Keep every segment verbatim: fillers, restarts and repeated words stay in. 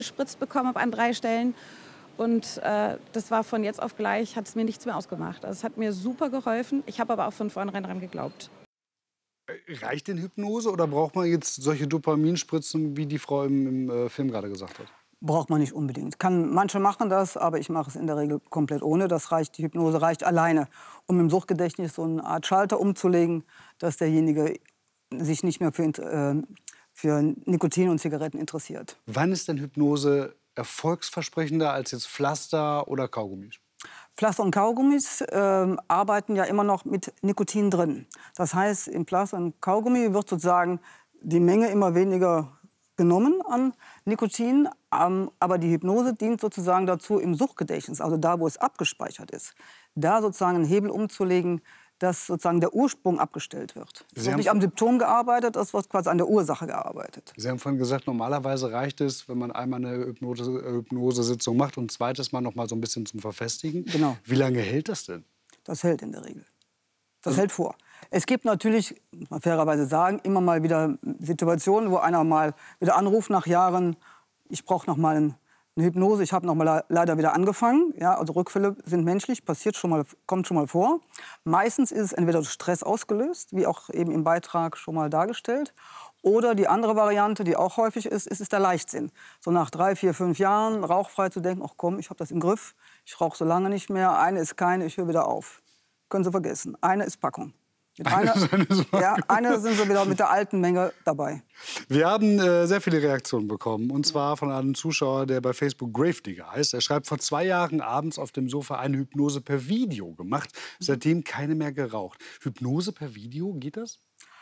gespritzt bekommen habe an drei Stellen. Und äh, das war von jetzt auf gleich, hat es mir nichts mehr ausgemacht. Also es hat mir super geholfen. Ich habe aber auch von vornherein daran geglaubt. Reicht denn Hypnose oder braucht man jetzt solche Dopaminspritzen, wie die Frau im, im äh, Film gerade gesagt hat? Braucht man nicht unbedingt. Kann, manche machen das, aber ich mache es in der Regel komplett ohne. Das reicht, die Hypnose reicht alleine, um im Suchtgedächtnis so eine Art Schalter umzulegen, dass derjenige sich nicht mehr für, äh, für Nikotin und Zigaretten interessiert. Wann ist denn Hypnose erfolgsversprechender als jetzt Pflaster oder Kaugummis? Pflaster und Kaugummis äh, arbeiten ja immer noch mit Nikotin drin. Das heißt, im Pflaster und Kaugummi wird sozusagen die Menge immer weniger genommen an Nikotin, ähm, aber die Hypnose dient sozusagen dazu, im Suchtgedächtnis, also da, wo es abgespeichert ist, da sozusagen einen Hebel umzulegen, dass sozusagen der Ursprung abgestellt wird. Es wird nicht am Symptom gearbeitet, es wird quasi an der Ursache gearbeitet. Sie haben vorhin gesagt, normalerweise reicht es, wenn man einmal eine Hypnose, Hypnosesitzung macht und ein zweites Mal noch mal so ein bisschen zum Verfestigen. Genau. Wie lange hält das denn? Das hält in der Regel. Das hält vor. Es gibt natürlich, muss man fairerweise sagen, immer mal wieder Situationen, wo einer mal wieder anruft nach Jahren, ich brauche noch mal eine Hypnose, ich habe noch mal leider wieder angefangen. Ja, also Rückfälle sind menschlich, passiert schon mal, kommt schon mal vor. Meistens ist es entweder durch Stress ausgelöst, wie auch eben im Beitrag schon mal dargestellt. Oder die andere Variante, die auch häufig ist, ist, ist der Leichtsinn. So nach drei, vier, fünf Jahren rauchfrei zu denken, ach komm, ich habe das im Griff, ich rauche so lange nicht mehr, eine ist keine, ich höre wieder auf. Können Sie vergessen, eine ist Packung. Mit einer, ja, eine sind Sie wieder mit der alten Menge dabei. Wir haben äh, sehr viele Reaktionen bekommen. Und zwar von einem Zuschauer, der bei Facebook Gravedigger heißt. Er schreibt, vor zwei Jahren abends auf dem Sofa eine Hypnose per Video gemacht. Seitdem keine mehr geraucht. Hypnose per Video, geht das?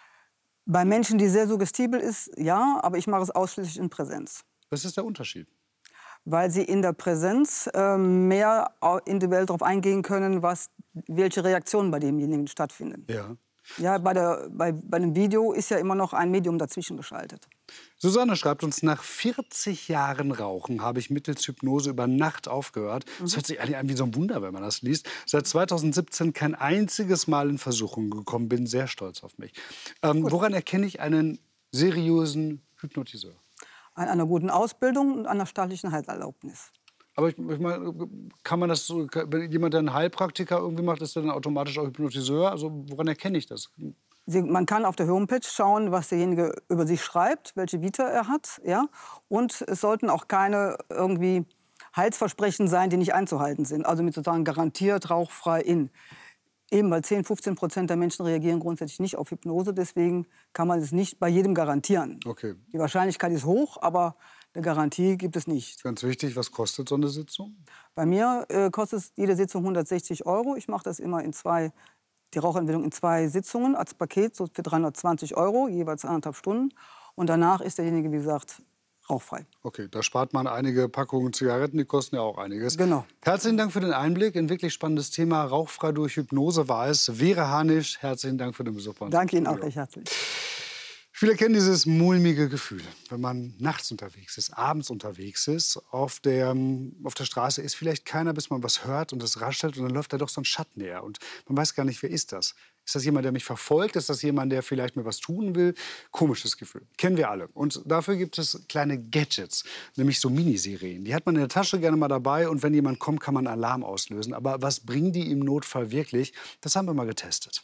Bei Menschen, die sehr suggestibel ist, ja. Aber ich mache es ausschließlich in Präsenz. Was ist der Unterschied? Weil Sie in der Präsenz äh, mehr individuell darauf eingehen können, was, welche Reaktionen bei demjenigen stattfinden. Ja. Ja, bei, der, bei, bei einem Video ist ja immer noch ein Medium dazwischen geschaltet. Susanne schreibt uns, nach vierzig Jahren Rauchen habe ich mittels Hypnose über Nacht aufgehört. Mhm. Das hört sich eigentlich an wie so ein Wunder, wenn man das liest. Seit zweitausendsiebzehn kein einziges Mal in Versuchung gekommen, bin sehr stolz auf mich. Ähm, woran erkenne ich einen seriösen Hypnotiseur? An einer guten Ausbildung und einer staatlichen Heilserlaubnis. Aber ich, ich meine, kann man das so, wenn jemand, der einen Heilpraktiker irgendwie macht, ist der dann automatisch auch Hypnotiseur? Also woran erkenne ich das? Sie, man kann auf der Homepage schauen, was derjenige über sich schreibt, welche Vita er hat, ja. Und es sollten auch keine irgendwie Heilsversprechen sein, die nicht einzuhalten sind. Also mit sozusagen garantiert rauchfrei in. Eben weil zehn, fünfzehn Prozent der Menschen reagieren grundsätzlich nicht auf Hypnose. Deswegen kann man es nicht bei jedem garantieren. Okay. Die Wahrscheinlichkeit ist hoch, aber eine Garantie gibt es nicht. Ganz wichtig, was kostet so eine Sitzung? Bei mir äh, kostet jede Sitzung hundertsechzig Euro. Ich mache das immer in zwei, die Rauchentwicklung in zwei Sitzungen als Paket, so für dreihundertzwanzig Euro, jeweils anderthalb Stunden. Und danach ist derjenige, wie gesagt, rauchfrei. Okay, da spart man einige Packungen Zigaretten, die kosten ja auch einiges. Genau. Herzlichen Dank für den Einblick. Ein wirklich spannendes Thema. Rauchfrei durch Hypnose war es. Vera Hanisch, herzlichen Dank für den Besuch bei uns. Danke Ihnen auch recht herzlich. Viele kennen dieses mulmige Gefühl, wenn man nachts unterwegs ist, abends unterwegs ist, auf der, auf der Straße ist vielleicht keiner, bis man was hört und es raschelt und dann läuft da doch so ein Schatten her und man weiß gar nicht, wer ist das? Ist das jemand, der mich verfolgt? Ist das jemand, der vielleicht mir was tun will? Komisches Gefühl. Kennen wir alle. Und dafür gibt es kleine Gadgets, nämlich so Minisirenen. Die hat man in der Tasche gerne mal dabei und wenn jemand kommt, kann man Alarm auslösen. Aber was bringen die im Notfall wirklich? Das haben wir mal getestet.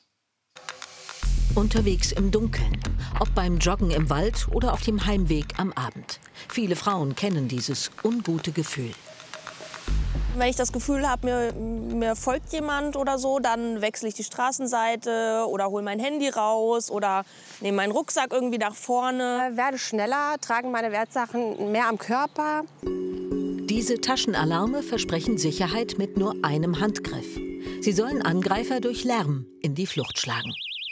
Unterwegs im Dunkeln, ob beim Joggen im Wald oder auf dem Heimweg am Abend. Viele Frauen kennen dieses ungute Gefühl. Wenn ich das Gefühl habe, mir, mir folgt jemand oder so, dann wechsle ich die Straßenseite oder hole mein Handy raus oder nehme meinen Rucksack irgendwie nach vorne. Ich werde schneller, trage meine Wertsachen mehr am Körper. Diese Taschenalarme versprechen Sicherheit mit nur einem Handgriff. Sie sollen Angreifer durch Lärm in die Flucht schlagen.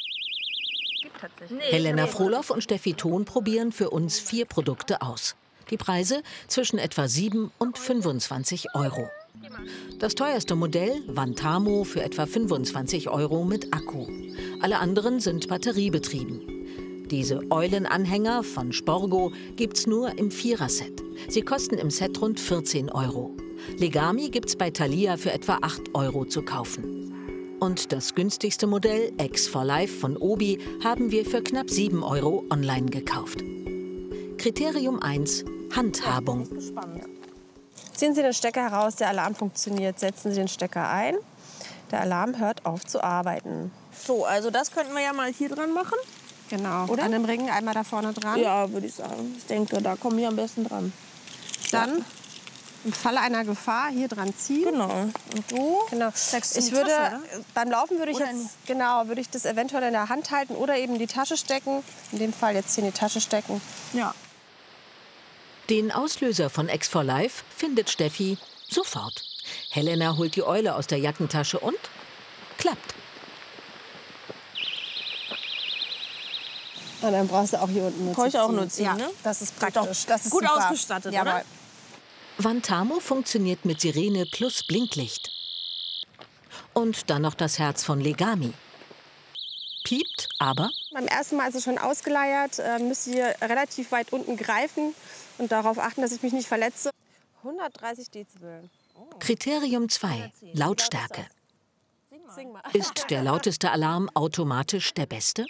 Helena Frohloff und Steffi Thon probieren für uns vier Produkte aus. Die Preise zwischen etwa sieben und fünfundzwanzig Euro. Das teuerste Modell, Vantamo, für etwa fünfundzwanzig Euro mit Akku. Alle anderen sind batteriebetrieben. Diese Eulenanhänger von Sporgo gibt's nur im Viererset. Sie kosten im Set rund vierzehn Euro. Legami gibt's bei Thalia für etwa acht Euro zu kaufen. Und das günstigste Modell, X for Life von Obi, haben wir für knapp sieben Euro online gekauft. Kriterium eins: Handhabung. Ziehen Sie den Stecker heraus, der Alarm funktioniert. Setzen Sie den Stecker ein. Der Alarm hört auf zu arbeiten. So, also das könnten wir ja mal hier dran machen. Genau. Oder? An dem Ring einmal da vorne dran. Ja, würde ich sagen. Ich denke, da kommen wir am besten dran. Dann ja. Im Falle einer Gefahr hier dran ziehen. Genau. Und du? Genau. Ich würde Tasche, beim Laufen würde ich oder jetzt genau würde ich das eventuell in der Hand halten oder eben in die Tasche stecken. In dem Fall jetzt hier in die Tasche stecken. Ja. Den Auslöser von X for Life findet Steffi sofort. Helena holt die Eule aus der Jackentasche und klappt. Und dann brauchst du auch hier unten nur Brauche ich auch ziehen. nur ziehen, ja, ne? Das ist praktisch. Das ist gut super. ausgestattet, Jawohl. oder? Vantamo funktioniert mit Sirene plus Blinklicht. Und dann noch das Herz von Legami. Piept, aber Beim ersten Mal ist es schon ausgeleiert. Äh, müsst ihr relativ weit unten greifen und darauf achten, dass ich mich nicht verletze. hundertdreißig Dezibel. Kriterium zwei, Lautstärke. Sing mal. Ist der lauteste Alarm automatisch der beste?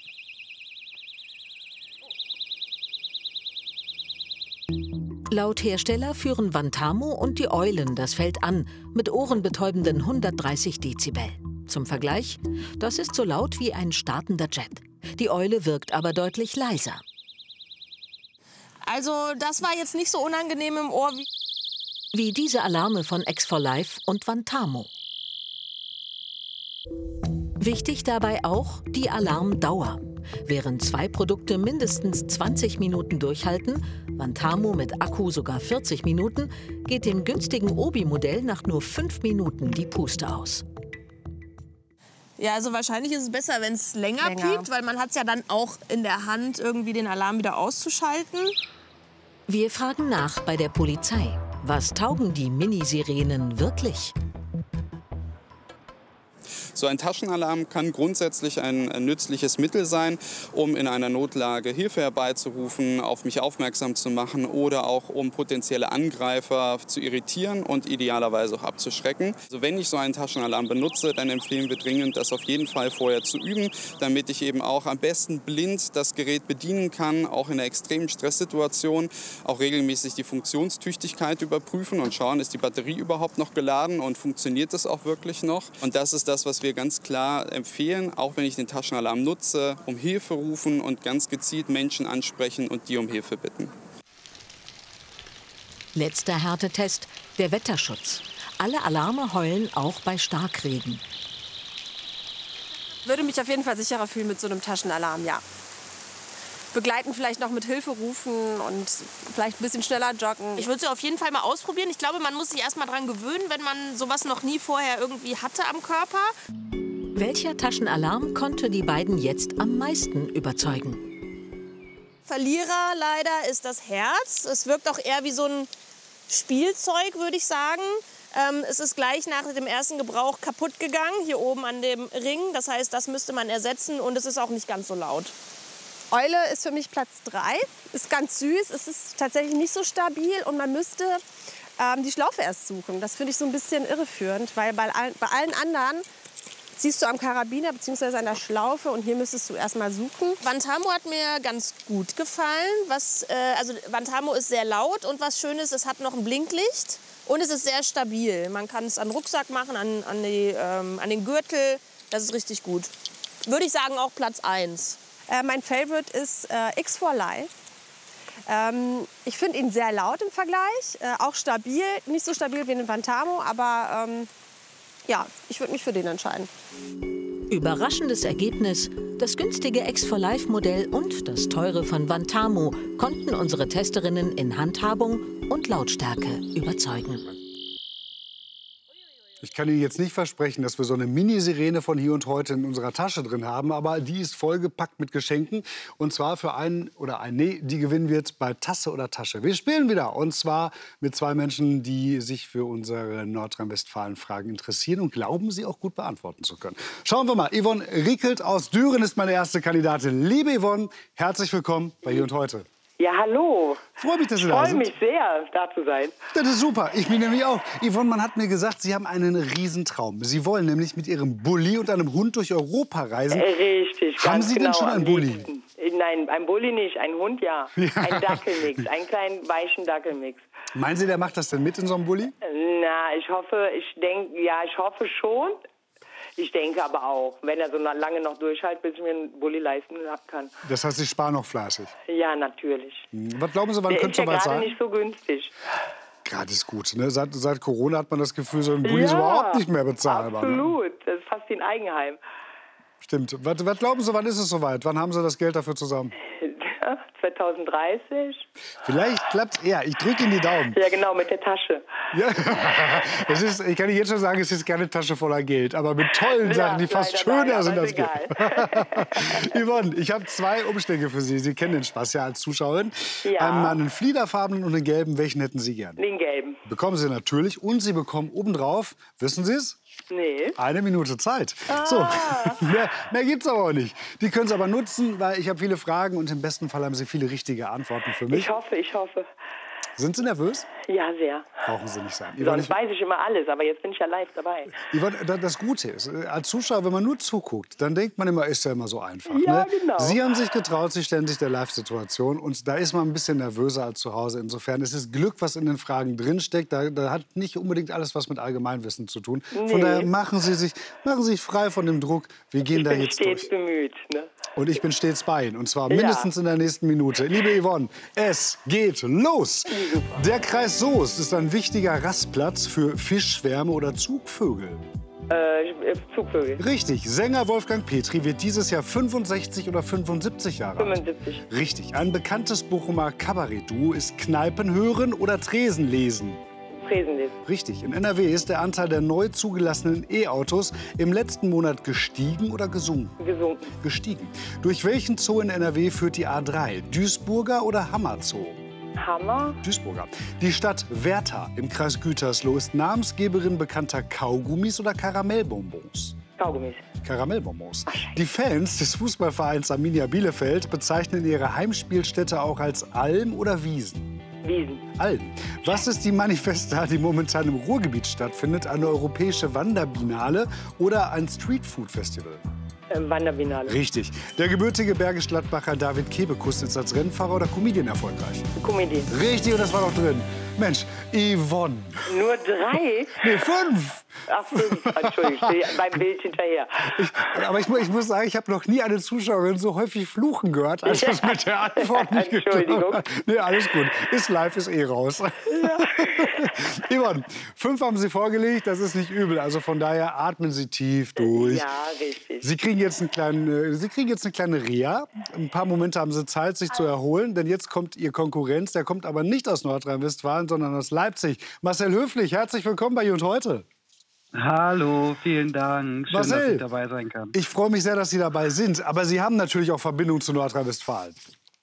Laut Hersteller führen Vantamo und die Eulen das Feld an mit ohrenbetäubenden hundertdreißig Dezibel. Zum Vergleich, das ist so laut wie ein startender Jet. Die Eule wirkt aber deutlich leiser. Also das war jetzt nicht so unangenehm im Ohr wie... Wie diese Alarme von X for Life und Vantamo. Wichtig dabei auch die Alarmdauer. Während zwei Produkte mindestens zwanzig Minuten durchhalten, Vantamo mit Akku sogar vierzig Minuten, geht dem günstigen Obi-Modell nach nur fünf Minuten die Puste aus. Ja, also wahrscheinlich ist es besser, wenn es länger, Länger piept, weil man hat es ja dann auch in der Hand, irgendwie den Alarm wieder auszuschalten. Wir fragen nach bei der Polizei. Was taugen die Minisirenen wirklich? So ein Taschenalarm kann grundsätzlich ein nützliches Mittel sein, um in einer Notlage Hilfe herbeizurufen, auf mich aufmerksam zu machen oder auch um potenzielle Angreifer zu irritieren und idealerweise auch abzuschrecken. Also wenn ich so einen Taschenalarm benutze, dann empfehlen wir dringend, das auf jeden Fall vorher zu üben, damit ich eben auch am besten blind das Gerät bedienen kann, auch in einer extremen Stresssituation, auch regelmäßig die Funktionstüchtigkeit überprüfen und schauen, ist die Batterie überhaupt noch geladen und funktioniert es auch wirklich noch. Und das ist das, was wir ganz klar empfehlen, auch wenn ich den Taschenalarm nutze, um Hilfe rufen und ganz gezielt Menschen ansprechen und die um Hilfe bitten. Letzter Härtetest, der Wetterschutz. Alle Alarme heulen auch bei Starkregen. Würde mich auf jeden Fall sicherer fühlen mit so einem Taschenalarm, ja. Begleiten vielleicht noch mit Hilfe rufen und vielleicht ein bisschen schneller joggen. Ich würde es auf jeden Fall mal ausprobieren. Ich glaube, man muss sich erst mal dran gewöhnen, wenn man sowas noch nie vorher irgendwie hatte am Körper. Welcher Taschenalarm konnte die beiden jetzt am meisten überzeugen? Verlierer leider ist das Herz. Es wirkt auch eher wie so ein Spielzeug, würde ich sagen. Ähm, es ist gleich nach dem ersten Gebrauch kaputt gegangen, hier oben an dem Ring. Das heißt, das müsste man ersetzen und es ist auch nicht ganz so laut. Eule ist für mich Platz drei. Ist ganz süß, es ist tatsächlich nicht so stabil und man müsste ähm, die Schlaufe erst suchen. Das finde ich so ein bisschen irreführend, weil bei, all, bei allen anderen ziehst du am Karabiner bzw. an der Schlaufe und hier müsstest du erst mal suchen. Vantamo hat mir ganz gut gefallen. Was, äh, also Vantamo ist sehr laut und was schön ist, es hat noch ein Blinklicht und es ist sehr stabil. Man kann es an den Rucksack machen, an, an, die, ähm, an den Gürtel. Das ist richtig gut. Würde ich sagen, auch Platz eins. Äh, mein Favorite ist äh, X for Life. Ähm, ich finde ihn sehr laut im Vergleich, äh, auch stabil, nicht so stabil wie den Vantamo, aber ähm, ja, ich würde mich für den entscheiden. Überraschendes Ergebnis: Das günstige X for Life Modell und das teure von Vantamo konnten unsere Testerinnen in Handhabung und Lautstärke überzeugen. Ich kann Ihnen jetzt nicht versprechen, dass wir so eine Mini-Sirene von hier und heute in unserer Tasche drin haben, aber die ist vollgepackt mit Geschenken. Und zwar für einen oder ein Nee, die gewinnen wird bei Tasse oder Tasche. Wir spielen wieder und zwar mit zwei Menschen, die sich für unsere Nordrhein-Westfalen-Fragen interessieren und glauben, sie auch gut beantworten zu können. Schauen wir mal. Yvonne Riekelt aus Düren ist meine erste Kandidatin. Liebe Yvonne, herzlich willkommen bei Hier und Heute. Ja, hallo. Freue mich, dass Sie ich da freue sind. mich sehr, da zu sein. Das ist super. Ich mich nämlich auch. Yvonne, man hat mir gesagt, Sie haben einen Riesentraum. Sie wollen nämlich mit Ihrem Bulli und einem Hund durch Europa reisen. Richtig, Haben ganz Sie genau, denn schon am einen Bulli? liebsten. nein, ein Bulli nicht, ein Hund ja. Ein Dackelmix, einen kleinen weichen Dackelmix. Meinen Sie, der macht das denn mit in so einem Bulli? Na, ich hoffe, ich denke, ja, ich hoffe schon. Ich denke aber auch, wenn er so lange noch durchhält, bis ich mir einen Bulli leisten kann. Das heißt, Sie sparen noch fleißig? Ja, natürlich. Hm. Was glauben Sie, wann könnte es Der soweit ist ja sein? gerade nicht so günstig. Gerade ist gut. Ne? Seit, seit Corona hat man das Gefühl, so ein Bulli Ja, ist überhaupt nicht mehr bezahlbar. Ne? Absolut, das ist fast wie ein Eigenheim. Stimmt. Was, was glauben Sie, wann ist es soweit? Wann haben Sie das Geld dafür zusammen? zwanzig dreißig. Vielleicht klappt es eher. Ich drücke Ihnen die Daumen. Ja, genau, mit der Tasche. Ja. Es ist, ich kann Ihnen jetzt schon sagen, es ist keine Tasche voller Geld, aber mit tollen Ja, Sachen, die fast leider schöner nein, sind aber als ist Geld. Yvonne, ich habe zwei Umschläge für Sie. Sie kennen den Spaß ja als Zuschauerin. Ja. Einmal einen fliederfarbenen und einen gelben. Welchen hätten Sie gern? Den gelben. Bekommen Sie natürlich. Und Sie bekommen obendrauf, wissen Sie es? Nee. Eine Minute Zeit. Ah. So, mehr, mehr gibt es aber auch nicht. Die können Sie aber nutzen, weil ich habe viele Fragen und im besten Fall haben Sie viele richtige Antworten für mich. Ich hoffe, ich hoffe. Sind Sie nervös? Ja, sehr. Brauchen Sie nicht sein. Sonst weiß ich immer alles, aber jetzt bin ich ja live dabei. Yvonne, das Gute ist, als Zuschauer, wenn man nur zuguckt, dann denkt man immer, ist ja immer so einfach. Ja, ne? genau. Sie haben sich getraut, Sie stellen sich der Live-Situation und da ist man ein bisschen nervöser als zu Hause. Insofern ist es Glück, was in den Fragen drinsteckt. Da, da hat nicht unbedingt alles was mit Allgemeinwissen zu tun. Nee. Von daher machen Sie sich, machen Sie sich frei von dem Druck. Wir gehen Ich da bin jetzt stets durch. bemüht. Ne? Und ich bin stets bei Ihnen. Und zwar Ja. mindestens in der nächsten Minute. Liebe Yvonne, es geht los. Der Kreis Soest ist ein wichtiger Rastplatz für Fischschwärme oder Zugvögel. Äh, ich- Zugvögel. Richtig. Sänger Wolfgang Petri wird dieses Jahr fünfundsechzig oder fünfundsiebzig Jahre alt. fünfundsiebzig. Richtig. Ein bekanntes Bochumer Kabarett-Duo ist Kneipenhören oder Tresenlesen. Tresenlesen. Richtig. In N R W ist der Anteil der neu zugelassenen E-Autos im letzten Monat gestiegen oder gesunken? Gesunken. Gestiegen. Durch welchen Zoo in N R W führt die A drei? Duisburger oder Hammerzoo? Hammer. Duisburger. Die Stadt Werther im Kreis Gütersloh ist Namensgeberin bekannter Kaugummis oder Karamellbonbons? Kaugummis. Karamellbonbons. Die Fans des Fußballvereins Arminia Bielefeld bezeichnen ihre Heimspielstätte auch als Alm oder Wiesen. Wiesen. Alm. Was ist die Manifesta, die momentan im Ruhrgebiet stattfindet? Eine europäische Wanderbinale oder ein Streetfood-Festival? Äh, Wanderbinale. Richtig. Der gebürtige Bergisch Gladbacher David Kebekus ist als Rennfahrer oder Comedian erfolgreich. Comedy. Richtig, und das war doch drin. Mensch, Yvonne. Nur drei? Nee, fünf. Ach, fünf. Entschuldigung, ich stehe beim Bild hinterher. Ich, aber ich, mu- ich muss sagen, ich habe noch nie eine Zuschauerin so häufig fluchen gehört, als das mit der Antwort nicht geklappt Entschuldigung. hat. Nee, alles gut. Ist live, ist eh raus. Ja. Yvonne, fünf haben Sie vorgelegt, das ist nicht übel. Also von daher atmen Sie tief durch. Ja, richtig. Sie kriegen jetzt einen kleinen, äh, Sie kriegen jetzt eine kleine Reha. Ein paar Momente haben Sie Zeit, sich zu erholen, denn jetzt kommt Ihr Konkurrenz. Der kommt aber nicht aus Nordrhein-Westfalen, sondern aus Leipzig. Marcel Höflich, herzlich willkommen bei Jund heute. Hallo, vielen Dank. Schön, Marcel, dass ich dabei sein kann. Ich freue mich sehr, dass Sie dabei sind. Aber Sie haben natürlich auch Verbindung zu Nordrhein-Westfalen.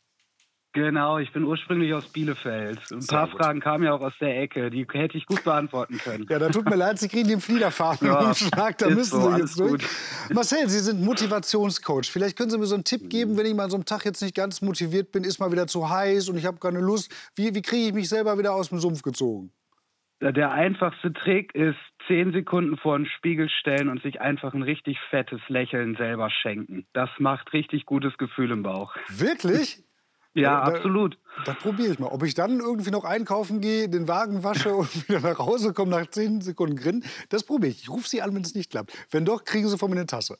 Genau, ich bin ursprünglich aus Bielefeld. Ein Sehr paar gut. Fragen kamen ja auch aus der Ecke. Die hätte ich gut beantworten können. Ja, da tut mir leid, Sie kriegen den Fliederfarben Ja, Umschlag. Da ist müssen so, Sie alles jetzt durch. gut. Marcel, Sie sind Motivationscoach. Vielleicht können Sie mir so einen Tipp geben, wenn ich mal an so einem Tag jetzt nicht ganz motiviert bin, ist mal wieder zu heiß und ich habe keine Lust. Wie, wie kriege ich mich selber wieder aus dem Sumpf gezogen? Der einfachste Trick ist, zehn Sekunden vor den Spiegel stellen und sich einfach ein richtig fettes Lächeln selber schenken. Das macht richtig gutes Gefühl im Bauch. Wirklich? Ja, da, absolut. Das probiere ich mal. Ob ich dann irgendwie noch einkaufen gehe, den Wagen wasche und wieder nach Hause komme nach zehn Sekunden Grin, das probiere ich. Ich rufe Sie an, wenn es nicht klappt. Wenn doch, kriegen Sie von mir eine Tasse.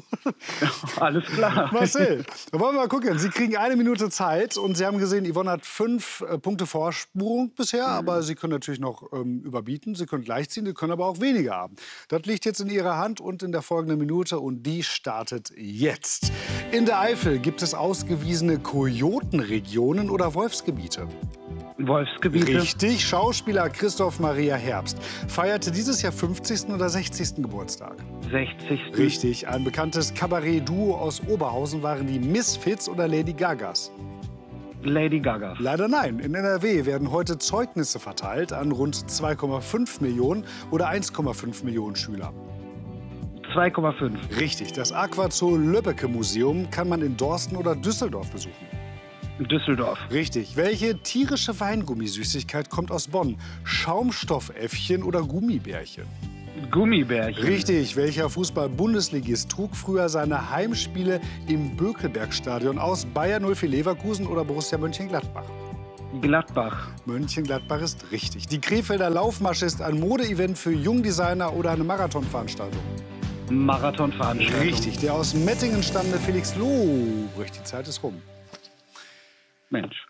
Alles klar. Marcel, da wollen wir mal gucken. Sie kriegen eine Minute Zeit und Sie haben gesehen, Yvonne hat fünf äh, Punkte Vorsprung bisher, aber Sie können natürlich noch ähm, überbieten, Sie können gleichziehen, Sie können aber auch weniger haben. Das liegt jetzt in Ihrer Hand und in der folgenden Minute und die startet jetzt. In der Eifel gibt es ausgewiesene Kojotenregionen oder Wolfsgebiete. Wolfsgebiete. Richtig, Schauspieler Christoph Maria Herbst feierte dieses Jahr fünfzigsten oder sechzigsten Geburtstag. sechzigsten Richtig, ein bekanntes Kabarett-Duo aus Oberhausen waren die Misfits oder Lady Gagas. Lady Gaga. Leider nein. In N R W werden heute Zeugnisse verteilt an rund zwei Komma fünf Millionen oder eins Komma fünf Millionen Schüler. zwei Komma fünf. Richtig, das Aquazoo Löbbecke Museum kann man in Dorsten oder Düsseldorf besuchen. Düsseldorf. Richtig. Welche tierische Weingummisüßigkeit kommt aus Bonn? Schaumstoffäffchen oder Gummibärchen? Gummibärchen. Richtig. Welcher Fußball-Bundesligist trug früher seine Heimspiele im Bökelbergstadion aus? Bayer null vier Leverkusen oder Borussia Mönchengladbach? Gladbach. Mönchengladbach ist richtig. Die Krefelder Laufmasche ist ein Mode-Event für Jungdesigner oder eine Marathonveranstaltung? Marathonveranstaltung. Richtig. Der aus Mettingen stammende Felix Lobrecht. Die Zeit ist rum. Mensch.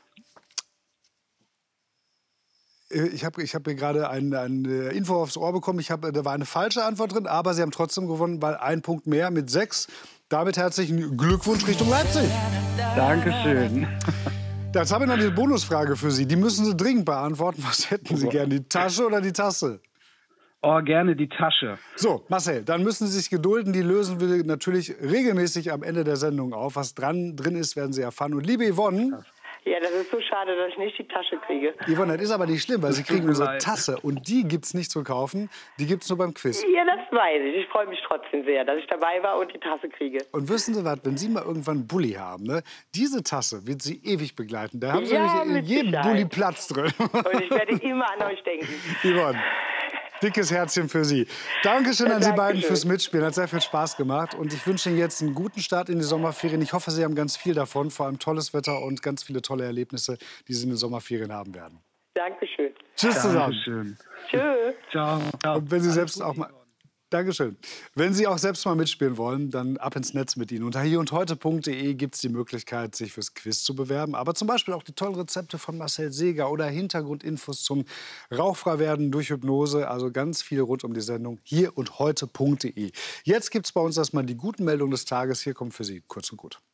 Ich habe ich hab hier gerade eine, eine Info aufs Ohr bekommen. Ich hab, da war eine falsche Antwort drin, aber Sie haben trotzdem gewonnen, weil ein Punkt mehr mit sechs. Damit herzlichen Glückwunsch Richtung Leipzig. Dankeschön. Jetzt habe ich noch eine Bonusfrage für Sie. Die müssen Sie dringend beantworten. Was hätten Sie gern, die Tasche oder die Tasse? Oh, gerne die Tasche. So, Marcel, dann müssen Sie sich gedulden. Die lösen wir natürlich regelmäßig am Ende der Sendung auf. Was dran drin ist, werden Sie erfahren. Und liebe Yvonne... Ja, das ist so schade, dass ich nicht die Tasche kriege. Yvonne, das ist aber nicht schlimm, weil Sie kriegen unsere Tasse. Und die gibt es nicht zu kaufen. Die gibt es nur beim Quiz. Ja, das weiß ich. Ich freue mich trotzdem sehr, dass ich dabei war und die Tasse kriege. Und wissen Sie was, wenn Sie mal irgendwann einen Bulli haben, ne? Diese Tasse wird Sie ewig begleiten. Da haben Sie Ja, nämlich in mit jedem Sicherheit. Bulli Platz drin. Und ich werde immer an euch denken. Yvonne, dickes Herzchen für Sie. Dankeschön an Sie Dankeschön. beiden fürs Mitspielen. Hat sehr viel Spaß gemacht. Und ich wünsche Ihnen jetzt einen guten Start in die Sommerferien. Ich hoffe, Sie haben ganz viel davon. Vor allem tolles Wetter und ganz viele tolle Erlebnisse, die Sie in den Sommerferien haben werden. Dankeschön. Tschüss zusammen. Dankeschön. Tschüss. Ciao. Ciao. Und wenn Sie selbst auch mal... Dankeschön. Wenn Sie auch selbst mal mitspielen wollen, dann ab ins Netz mit Ihnen. Unter hier und heute punkt de gibt es die Möglichkeit, sich fürs Quiz zu bewerben. Aber zum Beispiel auch die tollen Rezepte von Marcel Seeger oder Hintergrundinfos zum Rauchfreiwerden durch Hypnose. Also ganz viel rund um die Sendung hier und heute punkt de. Jetzt gibt es bei uns erstmal die guten Meldungen des Tages. Hier kommt für Sie kurz und gut.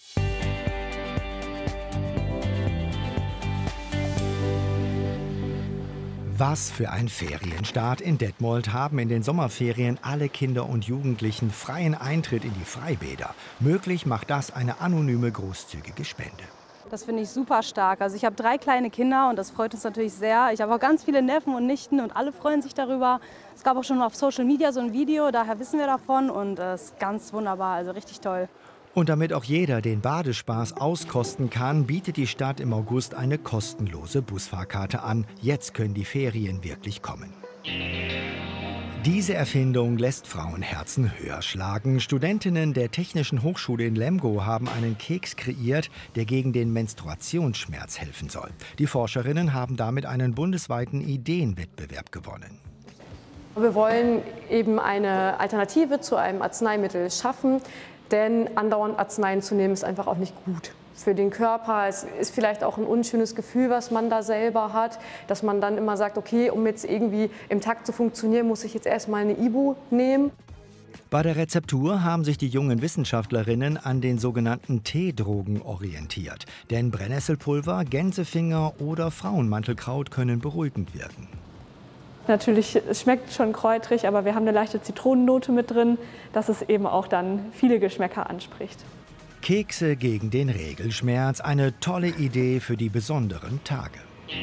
Was für ein Ferienstart. In Detmold haben in den Sommerferien alle Kinder und Jugendlichen freien Eintritt in die Freibäder. Möglich macht das eine anonyme, großzügige Spende. Das finde ich super stark. Also ich habe drei kleine Kinder und das freut uns natürlich sehr. Ich habe auch ganz viele Neffen und Nichten und alle freuen sich darüber. Es gab auch schon auf Social Media so ein Video, daher wissen wir davon und es ist ganz wunderbar, also richtig toll. Und damit auch jeder den Badespaß auskosten kann, bietet die Stadt im August eine kostenlose Busfahrkarte an. Jetzt können die Ferien wirklich kommen. Diese Erfindung lässt Frauenherzen höher schlagen. Studentinnen der Technischen Hochschule in Lemgo haben einen Keks kreiert, der gegen den Menstruationsschmerz helfen soll. Die Forscherinnen haben damit einen bundesweiten Ideenwettbewerb gewonnen. Wir wollen eben eine Alternative zu einem Arzneimittel schaffen, denn andauernd Arzneien zu nehmen ist einfach auch nicht gut für den Körper. Es ist vielleicht auch ein unschönes Gefühl, was man da selber hat, dass man dann immer sagt, okay, um jetzt irgendwie im Takt zu funktionieren, muss ich jetzt erstmal eine Ibu nehmen. Bei der Rezeptur haben sich die jungen Wissenschaftlerinnen an den sogenannten Teedrogen orientiert. Denn Brennnesselpulver, Gänsefinger oder Frauenmantelkraut können beruhigend wirken. Natürlich, es schmeckt schon kräutrig, aber wir haben eine leichte Zitronennote mit drin, dass es eben auch dann viele Geschmäcker anspricht. Kekse gegen den Regelschmerz, eine tolle Idee für die besonderen Tage.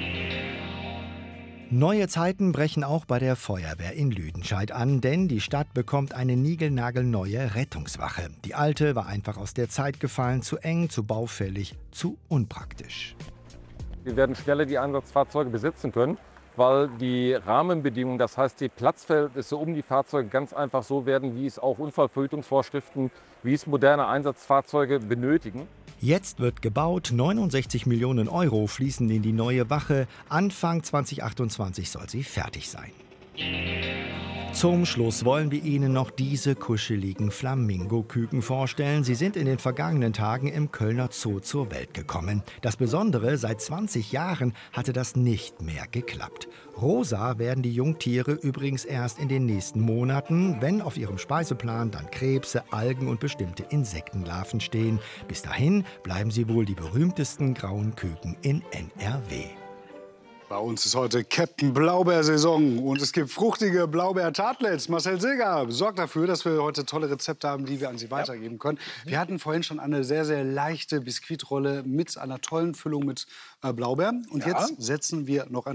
Neue Zeiten brechen auch bei der Feuerwehr in Lüdenscheid an, denn die Stadt bekommt eine niegelnagelneue Rettungswache. Die alte war einfach aus der Zeit gefallen, zu eng, zu baufällig, zu unpraktisch. Wir werden schneller die Einsatzfahrzeuge besitzen können, weil die Rahmenbedingungen, das heißt die Platzverhältnisse um die Fahrzeuge ganz einfach so werden, wie es auch Unfallverhütungsvorschriften, wie es moderne Einsatzfahrzeuge benötigen. Jetzt wird gebaut, neunundsechzig Millionen Euro fließen in die neue Wache. Anfang zweitausendachtundzwanzig soll sie fertig sein. Zum Schluss wollen wir Ihnen noch diese kuscheligen Flamingo-Küken vorstellen. Sie sind in den vergangenen Tagen im Kölner Zoo zur Welt gekommen. Das Besondere, seit zwanzig Jahren hatte das nicht mehr geklappt. Rosa werden die Jungtiere übrigens erst in den nächsten Monaten, wenn auf ihrem Speiseplan dann Krebse, Algen und bestimmte Insektenlarven stehen. Bis dahin bleiben sie wohl die berühmtesten grauen Küken in N R W. Bei uns ist heute Captain Blaubeer-Saison und es gibt fruchtige Blaubeer-Tartlets. Marcel Seeger sorgt dafür, dass wir heute tolle Rezepte haben, die wir an Sie weitergeben können. Wir hatten vorhin schon eine sehr, sehr leichte Biskuitrolle mit einer tollen Füllung mit äh, Blaubeeren. Und Ja. jetzt setzen wir noch einen drauf.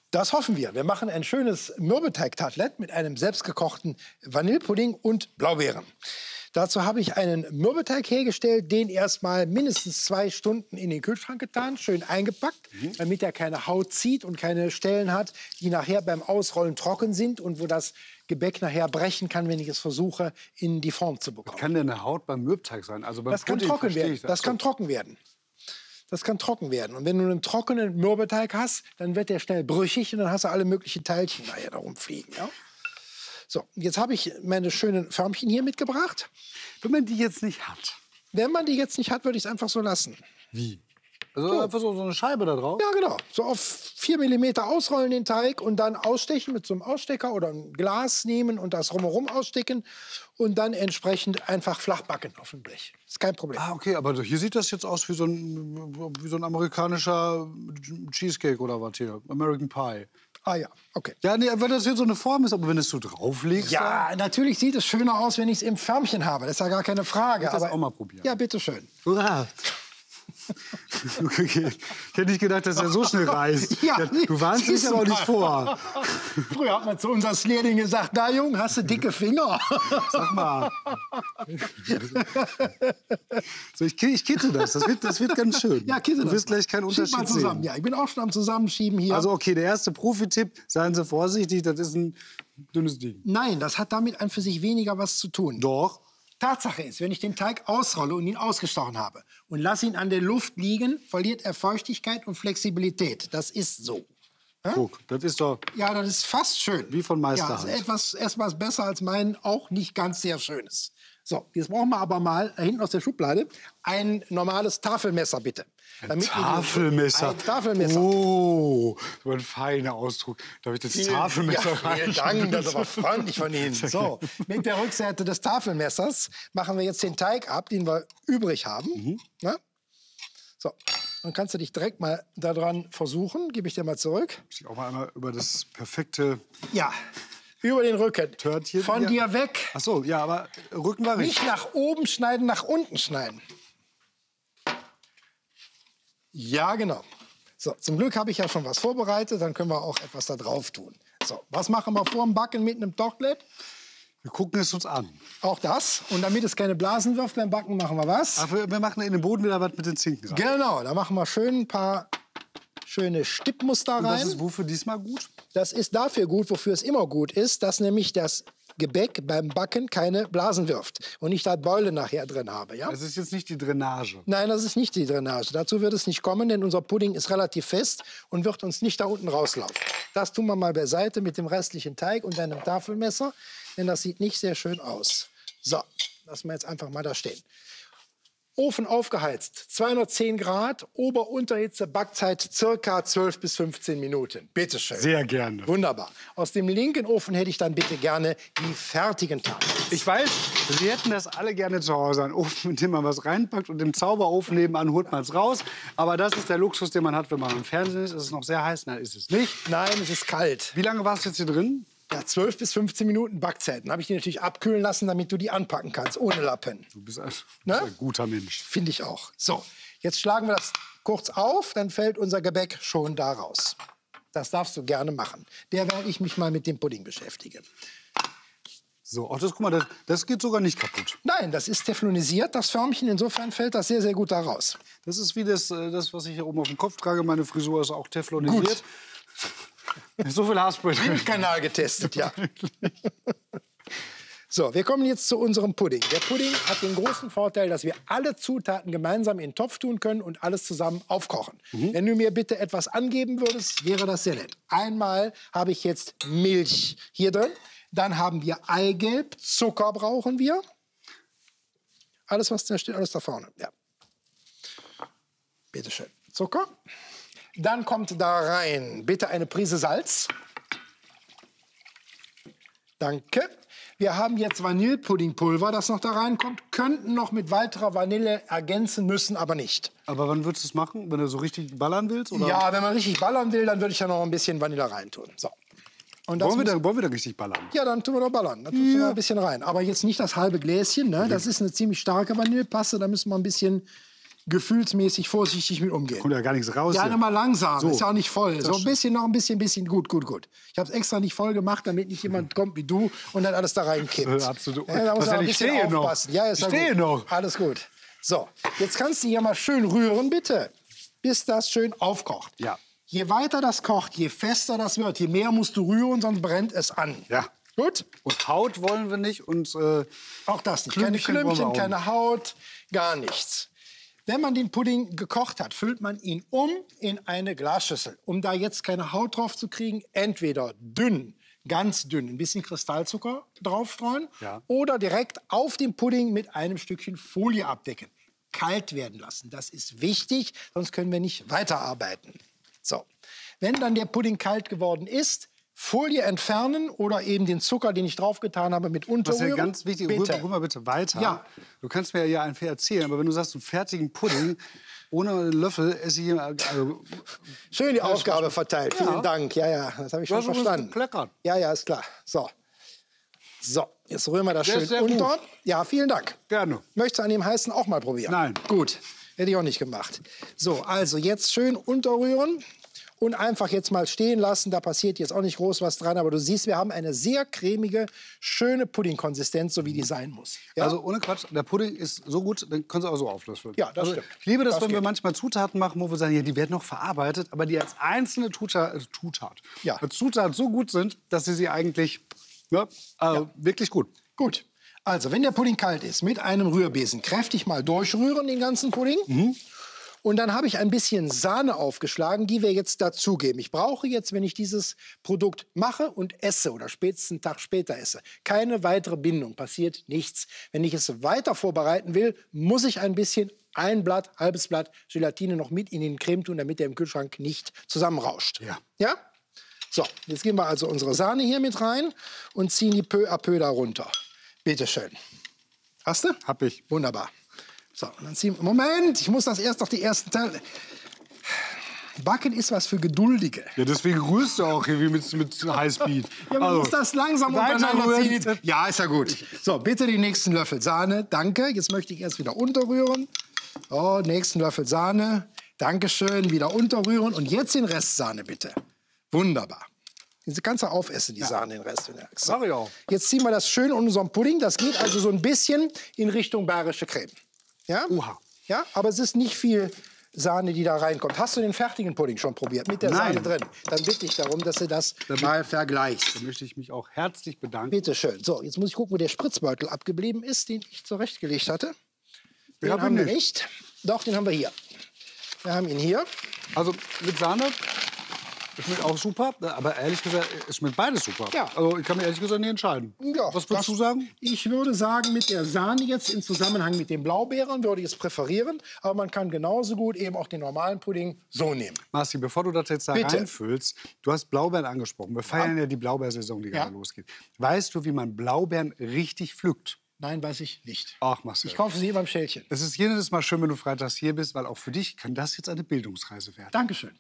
Das hoffen wir. Wir machen ein schönes Mürbeteig-Tartelett mit einem selbstgekochten Vanillepudding und Blaubeeren. Dazu habe ich einen Mürbeteig hergestellt, den erstmal mindestens zwei Stunden in den Kühlschrank getan, schön eingepackt, mhm. damit er keine Haut zieht und keine Stellen hat, die nachher beim Ausrollen trocken sind und wo das Gebäck nachher brechen kann, wenn ich es versuche, in die Form zu bekommen. Was kann denn eine Haut beim Mürbeteig sein? Also beim das kann Pudding trocken werden. Ich das. Das kann trocken werden. Das kann trocken werden. Und wenn du einen trockenen Mürbeteig hast, dann wird der schnell brüchig und dann hast du alle möglichen Teilchen nachher da rumfliegen. Ja? So, jetzt habe ich meine schönen Förmchen hier mitgebracht. Wenn man die jetzt nicht hat? Wenn man die jetzt nicht hat, würde ich es einfach so lassen. Wie? Also so. einfach so, so eine Scheibe da drauf? Ja, genau. So auf vier Millimeter ausrollen den Teig und dann ausstechen mit so einem Ausstecker oder ein Glas nehmen und das rumherum ausstecken und dann entsprechend einfach flach backen auf dem Blech. Ist kein Problem. Ah, okay, aber hier sieht das jetzt aus wie so ein, wie so ein amerikanischer Cheesecake oder was hier, American Pie. Ah ja, okay. Ja, nee, wenn das hier so eine Form ist, aber wenn du es so drauflegst... Ja, dann... natürlich sieht es schöner aus, wenn ich es im Förmchen habe. Das ist ja gar keine Frage. Ich will aber... das auch mal probieren. Ja, bitteschön. Hurra! Okay. Ich hätte nicht gedacht, dass er so schnell reißt. Ja, du warnst mich aber auch nicht vor. Früher hat man zu uns Lehrling gesagt, na Jung, hast du dicke Finger? Sag mal. So, ich, ich kitte das. Das wird, das wird ganz schön. Ja, kitte das. Du wirst gleich keinen Unterschied mal zusammen. sehen. Ja, ich bin auch schon am Zusammenschieben hier. Also okay, der erste Profi-Tipp, seien Sie vorsichtig, das ist ein dünnes Ding. Nein, das hat damit an für sich weniger was zu tun. Doch. Tatsache ist, wenn ich den Teig ausrolle und ihn ausgestochen habe und lasse ihn an der Luft liegen, verliert er Feuchtigkeit und Flexibilität. Das ist so. Ja? Guck, das ist doch... Ja, das ist fast schön. Wie von Meisterhand. Ja, das ist etwas, etwas besser als mein auch nicht ganz sehr schönes. So, jetzt brauchen wir aber mal äh, hinten aus der Schublade ein normales Tafelmesser, bitte. Ein Tafelmesser? Ein Tafelmesser. Oh, so ein feiner Ausdruck. Darf ich das Vielen, Tafelmesser ja, vielen Dank, das ist aber freundlich von Ihnen. So, mit der Rückseite des Tafelmessers machen wir jetzt den Teig ab, den wir übrig haben. Mhm. Na? So, dann kannst du dich direkt mal daran versuchen. Gebe ich dir mal zurück. Ich auch mal einmal über das perfekte... Ja. Über den Rücken. Törtchen von hier. dir weg. Ach so, ja, aber Rücken war richtig. Nicht nach oben schneiden, nach unten schneiden. Ja, genau. So, zum Glück habe ich ja schon was vorbereitet, dann können wir auch etwas da drauf tun. So, was machen wir vor dem Backen mit einem Tortlet? Wir gucken es uns an. Auch das. Und damit es keine Blasen wirft beim Backen, machen wir was? Ach, wir, wir machen in den Boden wieder was mit den Zinken rein. Genau, da machen wir schön ein paar schöne Stippmuster rein. Und das ist wofür diesmal gut? Das ist dafür gut, wofür es immer gut ist, dass nämlich das Gebäck beim Backen keine Blasen wirft und ich da Beule nachher drin habe. Ja? Das ist jetzt nicht die Drainage. Nein, das ist nicht die Drainage. Dazu wird es nicht kommen, denn unser Pudding ist relativ fest und wird uns nicht da unten rauslaufen. Das tun wir mal beiseite mit dem restlichen Teig und einem Tafelmesser, denn das sieht nicht sehr schön aus. So, lassen wir jetzt einfach mal da stehen. Ofen aufgeheizt, zweihundertzehn Grad, Ober-Unterhitze, Backzeit circa zwölf bis fünfzehn Minuten. Bitte schön. Sehr gerne. Wunderbar. Aus dem linken Ofen hätte ich dann bitte gerne die fertigen Tafeln. Ich weiß, Sie hätten das alle gerne zu Hause, einen Ofen, in dem man was reinpackt und im Zauberofen nebenan holt man es raus. Aber das ist der Luxus, den man hat, wenn man im Fernsehen ist. Ist es noch sehr heiß? Nein, ist es nicht. Nein, es ist kalt. Wie lange war es jetzt hier drin? Ja, zwölf bis fünfzehn Minuten Backzeit. Dann habe ich die natürlich abkühlen lassen, damit du die anpacken kannst, ohne Lappen. Du bist ein, du bist ein guter Mensch. Finde ich auch. So, jetzt schlagen wir das kurz auf, dann fällt unser Gebäck schon da raus. Das darfst du gerne machen. Der werde ich mich mal mit dem Pudding beschäftigen. So, ach, das, guck mal, das, das geht sogar nicht kaputt. Nein, das ist teflonisiert, das Förmchen. Insofern fällt das sehr, sehr gut da raus. Das ist wie das, das was ich hier oben auf dem Kopf trage. Meine Frisur ist auch teflonisiert. Gut. So viel Haarspray. Kanal getestet, ja. So, wir kommen jetzt zu unserem Pudding. Der Pudding hat den großen Vorteil, dass wir alle Zutaten gemeinsam in den Topf tun können und alles zusammen aufkochen. Mhm. Wenn du mir bitte etwas angeben würdest, wäre das sehr nett. Einmal habe ich jetzt Milch hier drin. Dann haben wir Eigelb, Zucker brauchen wir. Alles, was da steht, alles da vorne. Ja. Bitte schön. Zucker. Dann kommt da rein bitte eine Prise Salz. Danke. Wir haben jetzt Vanillepuddingpulver, das noch da reinkommt. Könnten noch mit weiterer Vanille ergänzen, müssen aber nicht. Aber wann würdest du es machen? Wenn du so richtig ballern willst? Oder? Ja, wenn man richtig ballern will, dann würde ich da noch ein bisschen Vanille reintun. So. Und das wollen, wir muss... da, wollen wir da richtig ballern? Ja, dann tun wir doch ballern. Da tun wir ein bisschen rein. Aber jetzt nicht das halbe Gläschen. Ne? Das ist eine ziemlich starke Vanillepaste. Da müssen wir ein bisschen gefühlsmäßig vorsichtig mit umgehen. Kommt ja gar nichts raus. Ja, hier. nochmal langsam. So. Ist ja auch nicht voll. Das So ein bisschen, noch ein bisschen, bisschen. Gut, gut, gut. Ich habe es extra nicht voll gemacht, damit nicht jemand kommt wie du und dann alles da reinkippt. Äh, absolut. Ja, da muss Was man denn, ein ich bisschen stehe noch. aufpassen. Ja, ist Ich ja stehe gut. noch. Alles gut. So, jetzt kannst du hier mal schön rühren, bitte. Bis das schön aufkocht. Ja. Je weiter das kocht, je fester das wird, je mehr musst du rühren, sonst brennt es an. Ja. Gut? Und Haut wollen wir nicht und äh, auch das nicht. Keine Klümpchen wollen wir Klümpchen, auch keine nicht. Haut, gar nichts. Wenn man den Pudding gekocht hat, füllt man ihn um in eine Glasschüssel. Um da jetzt keine Haut drauf zu kriegen, entweder dünn, ganz dünn, ein bisschen Kristallzucker draufstreuen Ja. oder direkt auf dem Pudding mit einem Stückchen Folie abdecken. Kalt werden lassen. Das ist wichtig, sonst können wir nicht weiterarbeiten. So, wenn dann der Pudding kalt geworden ist, Folie entfernen oder eben den Zucker, den ich draufgetan habe, mit was unterrühren. ja ganz wichtig, rühr, Bitte. rühr mal bitte weiter. Ja. Du kannst mir ja ein viel erzählen, aber wenn du sagst, einen fertigen Pudding ohne Löffel esse ich also, Schön die Aufgabe verteilt. Ja. Vielen Dank. Ja, ja, das habe ich schon Du hast uns verstanden. gekleckert. Ja, ja, ist klar. So. So, jetzt rühren wir das Der schön ist sehr unter. gut. Ja, vielen Dank. Gerne. Möchtest du an dem heißen auch mal probieren? Nein. Gut, hätte ich auch nicht gemacht. So, also jetzt schön unterrühren und einfach jetzt mal stehen lassen. Da passiert jetzt auch nicht groß was dran, aber du siehst, wir haben eine sehr cremige, schöne Puddingkonsistenz, so wie die sein muss. Ja? Also ohne Quatsch, der Pudding ist so gut, den können Sie auch so auflöffeln. Ja, das also, stimmt. Ich liebe das, Das wenn wir geht. manchmal Zutaten machen, wo wir sagen, ja, die werden noch verarbeitet, aber die als einzelne Tuta äh, Zutat, Ja. als Zutat so gut sind, dass sie sie eigentlich ne, äh, wirklich gut. Gut. Also, wenn der Pudding kalt ist, mit einem Rührbesen kräftig mal durchrühren, den ganzen Pudding. Mhm. Und dann habe ich ein bisschen Sahne aufgeschlagen, die wir jetzt dazugeben. Ich brauche jetzt, wenn ich dieses Produkt mache und esse oder spätestens einen Tag später esse, keine weitere Bindung, passiert nichts. Wenn ich es weiter vorbereiten will, muss ich ein bisschen, ein Blatt, halbes Blatt Gelatine noch mit in den Creme tun, damit der im Kühlschrank nicht zusammenrauscht. Ja. Ja? So, jetzt geben wir also unsere Sahne hier mit rein und ziehen die peu à peu da runter. Bitte schön. Hast du? Hab ich. Wunderbar. So, und dann ziehen wir. Moment, ich muss das erst noch die ersten Teile. Backen ist was für Geduldige. Ja, deswegen rührst du auch hier wie mit, mit Highspeed. Ja, man muss das langsam untereinander weiterrühren. ziehen. Ja, ist ja gut. So, bitte den nächsten Löffel Sahne. Danke. Jetzt möchte ich erst wieder unterrühren. So, nächsten Löffel Sahne. Dankeschön. Wieder unterrühren. Und jetzt den Rest Sahne, bitte. Wunderbar. Jetzt kannst du aufessen, die Sahne, den Rest. So. Mach ich auch. Jetzt ziehen wir das schön in unseren Pudding. Das geht also so ein bisschen in Richtung bayerische Creme. Ja? Oha. Ja, aber es ist nicht viel Sahne, die da reinkommt. Hast du den fertigen Pudding schon probiert, mit der Nein. Sahne drin? Dann bitte ich darum, dass du das mal vergleichst. Da möchte ich mich auch herzlich bedanken. Bitte schön. So, jetzt muss ich gucken, wo der Spritzbeutel abgeblieben ist, den ich zurechtgelegt hatte. Den Wir haben haben ihn wir nicht. nicht. Doch, den haben wir hier. Wir haben ihn hier. Also mit Sahne schmeckt auch super, aber ehrlich gesagt, es schmeckt beides super. Ja. Also ich kann mir ehrlich gesagt nicht entscheiden. Ja, Was würdest das- du sagen? Ich würde sagen, mit der Sahne jetzt im Zusammenhang mit den Blaubeeren würde ich es präferieren. Aber man kann genauso gut eben auch den normalen Pudding so nehmen. Marci, bevor du das jetzt da Bitte. reinfüllst, du hast Blaubeeren angesprochen. Wir feiern ja, die Blaubeersaison, die Ja. gerade losgeht. Weißt du, wie man Blaubeeren richtig pflückt? Nein, weiß ich nicht. Ach, Marcel. Ich kaufe sie beim Schälchen. Es ist jedes Mal schön, wenn du freitags hier bist, weil auch für dich kann das jetzt eine Bildungsreise werden. Dankeschön.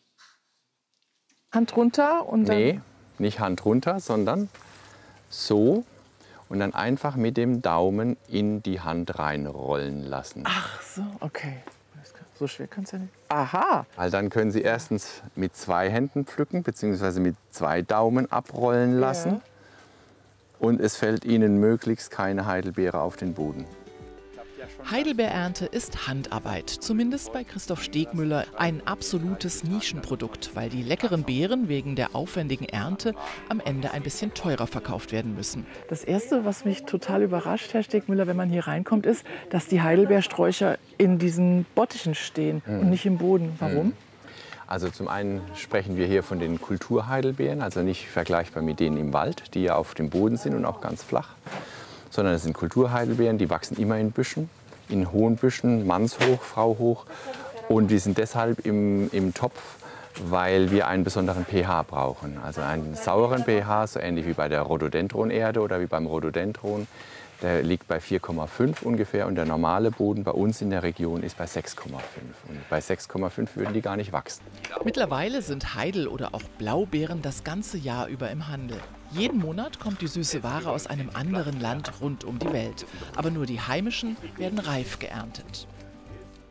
Hand runter und dann Nee, nicht Hand runter, sondern so und dann einfach mit dem Daumen in die Hand reinrollen lassen. Ach so, okay. So schwer kann es ja nicht. Aha. Weil dann können Sie erstens mit zwei Händen pflücken, beziehungsweise mit zwei Daumen abrollen lassen. Ja. Und es fällt Ihnen möglichst keine Heidelbeere auf den Boden. Heidelbeerernte ist Handarbeit, zumindest bei Christoph Stegmüller ein absolutes Nischenprodukt, weil die leckeren Beeren wegen der aufwendigen Ernte am Ende ein bisschen teurer verkauft werden müssen. Das Erste, was mich total überrascht, Herr Stegmüller, wenn man hier reinkommt, ist, dass die Heidelbeersträucher in diesen Bottichen stehen Mhm. und nicht im Boden. Warum? Mhm. Also zum einen sprechen wir hier von den Kulturheidelbeeren, also nicht vergleichbar mit denen im Wald, die ja auf dem Boden sind und auch ganz flach, sondern es sind Kulturheidelbeeren, die wachsen immer in Büschen, in hohen Büschen, mannshoch, frauhoch. Und die sind deshalb im, im Topf, weil wir einen besonderen pH brauchen. Also einen sauren pH, so ähnlich wie bei der Rhododendronerde oder wie beim Rhododendron. Der liegt bei vier Komma fünf ungefähr und der normale Boden bei uns in der Region ist bei sechs Komma fünf. Und bei sechs Komma fünf würden die gar nicht wachsen. Mittlerweile sind Heidel- oder auch Blaubeeren das ganze Jahr über im Handel. Jeden Monat kommt die süße Ware aus einem anderen Land rund um die Welt. Aber nur die heimischen werden reif geerntet.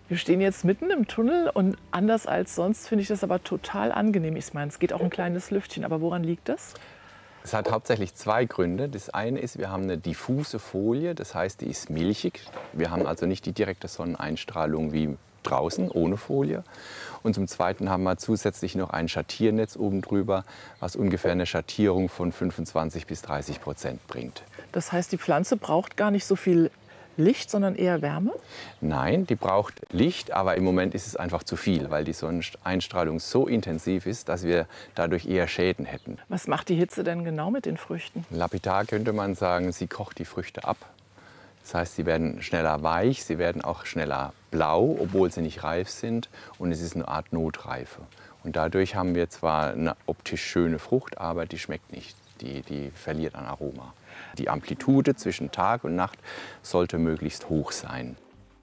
Wir stehen jetzt mitten im Tunnel und anders als sonst finde ich das aber total angenehm. Ich meine, es geht auch ein kleines Lüftchen, aber woran liegt das? Es hat hauptsächlich zwei Gründe. Das eine ist, wir haben eine diffuse Folie, das heißt, die ist milchig. Wir haben also nicht die direkte Sonneneinstrahlung wie draußen ohne Folie. Und zum Zweiten haben wir zusätzlich noch ein Schattiernetz oben drüber, was ungefähr eine Schattierung von fünfundzwanzig bis dreißig Prozent bringt. Das heißt, die Pflanze braucht gar nicht so viel Licht, sondern eher Wärme? Nein, die braucht Licht, aber im Moment ist es einfach zu viel, weil die Sonneneinstrahlung so intensiv ist, dass wir dadurch eher Schäden hätten. Was macht die Hitze denn genau mit den Früchten? Lapidar könnte man sagen, sie kocht die Früchte ab. Das heißt, sie werden schneller weich, sie werden auch schneller blau, obwohl sie nicht reif sind. Und es ist eine Art Notreife. Und dadurch haben wir zwar eine optisch schöne Frucht, aber die schmeckt nicht. Die, die verliert an Aroma. Die Amplitude zwischen Tag und Nacht sollte möglichst hoch sein.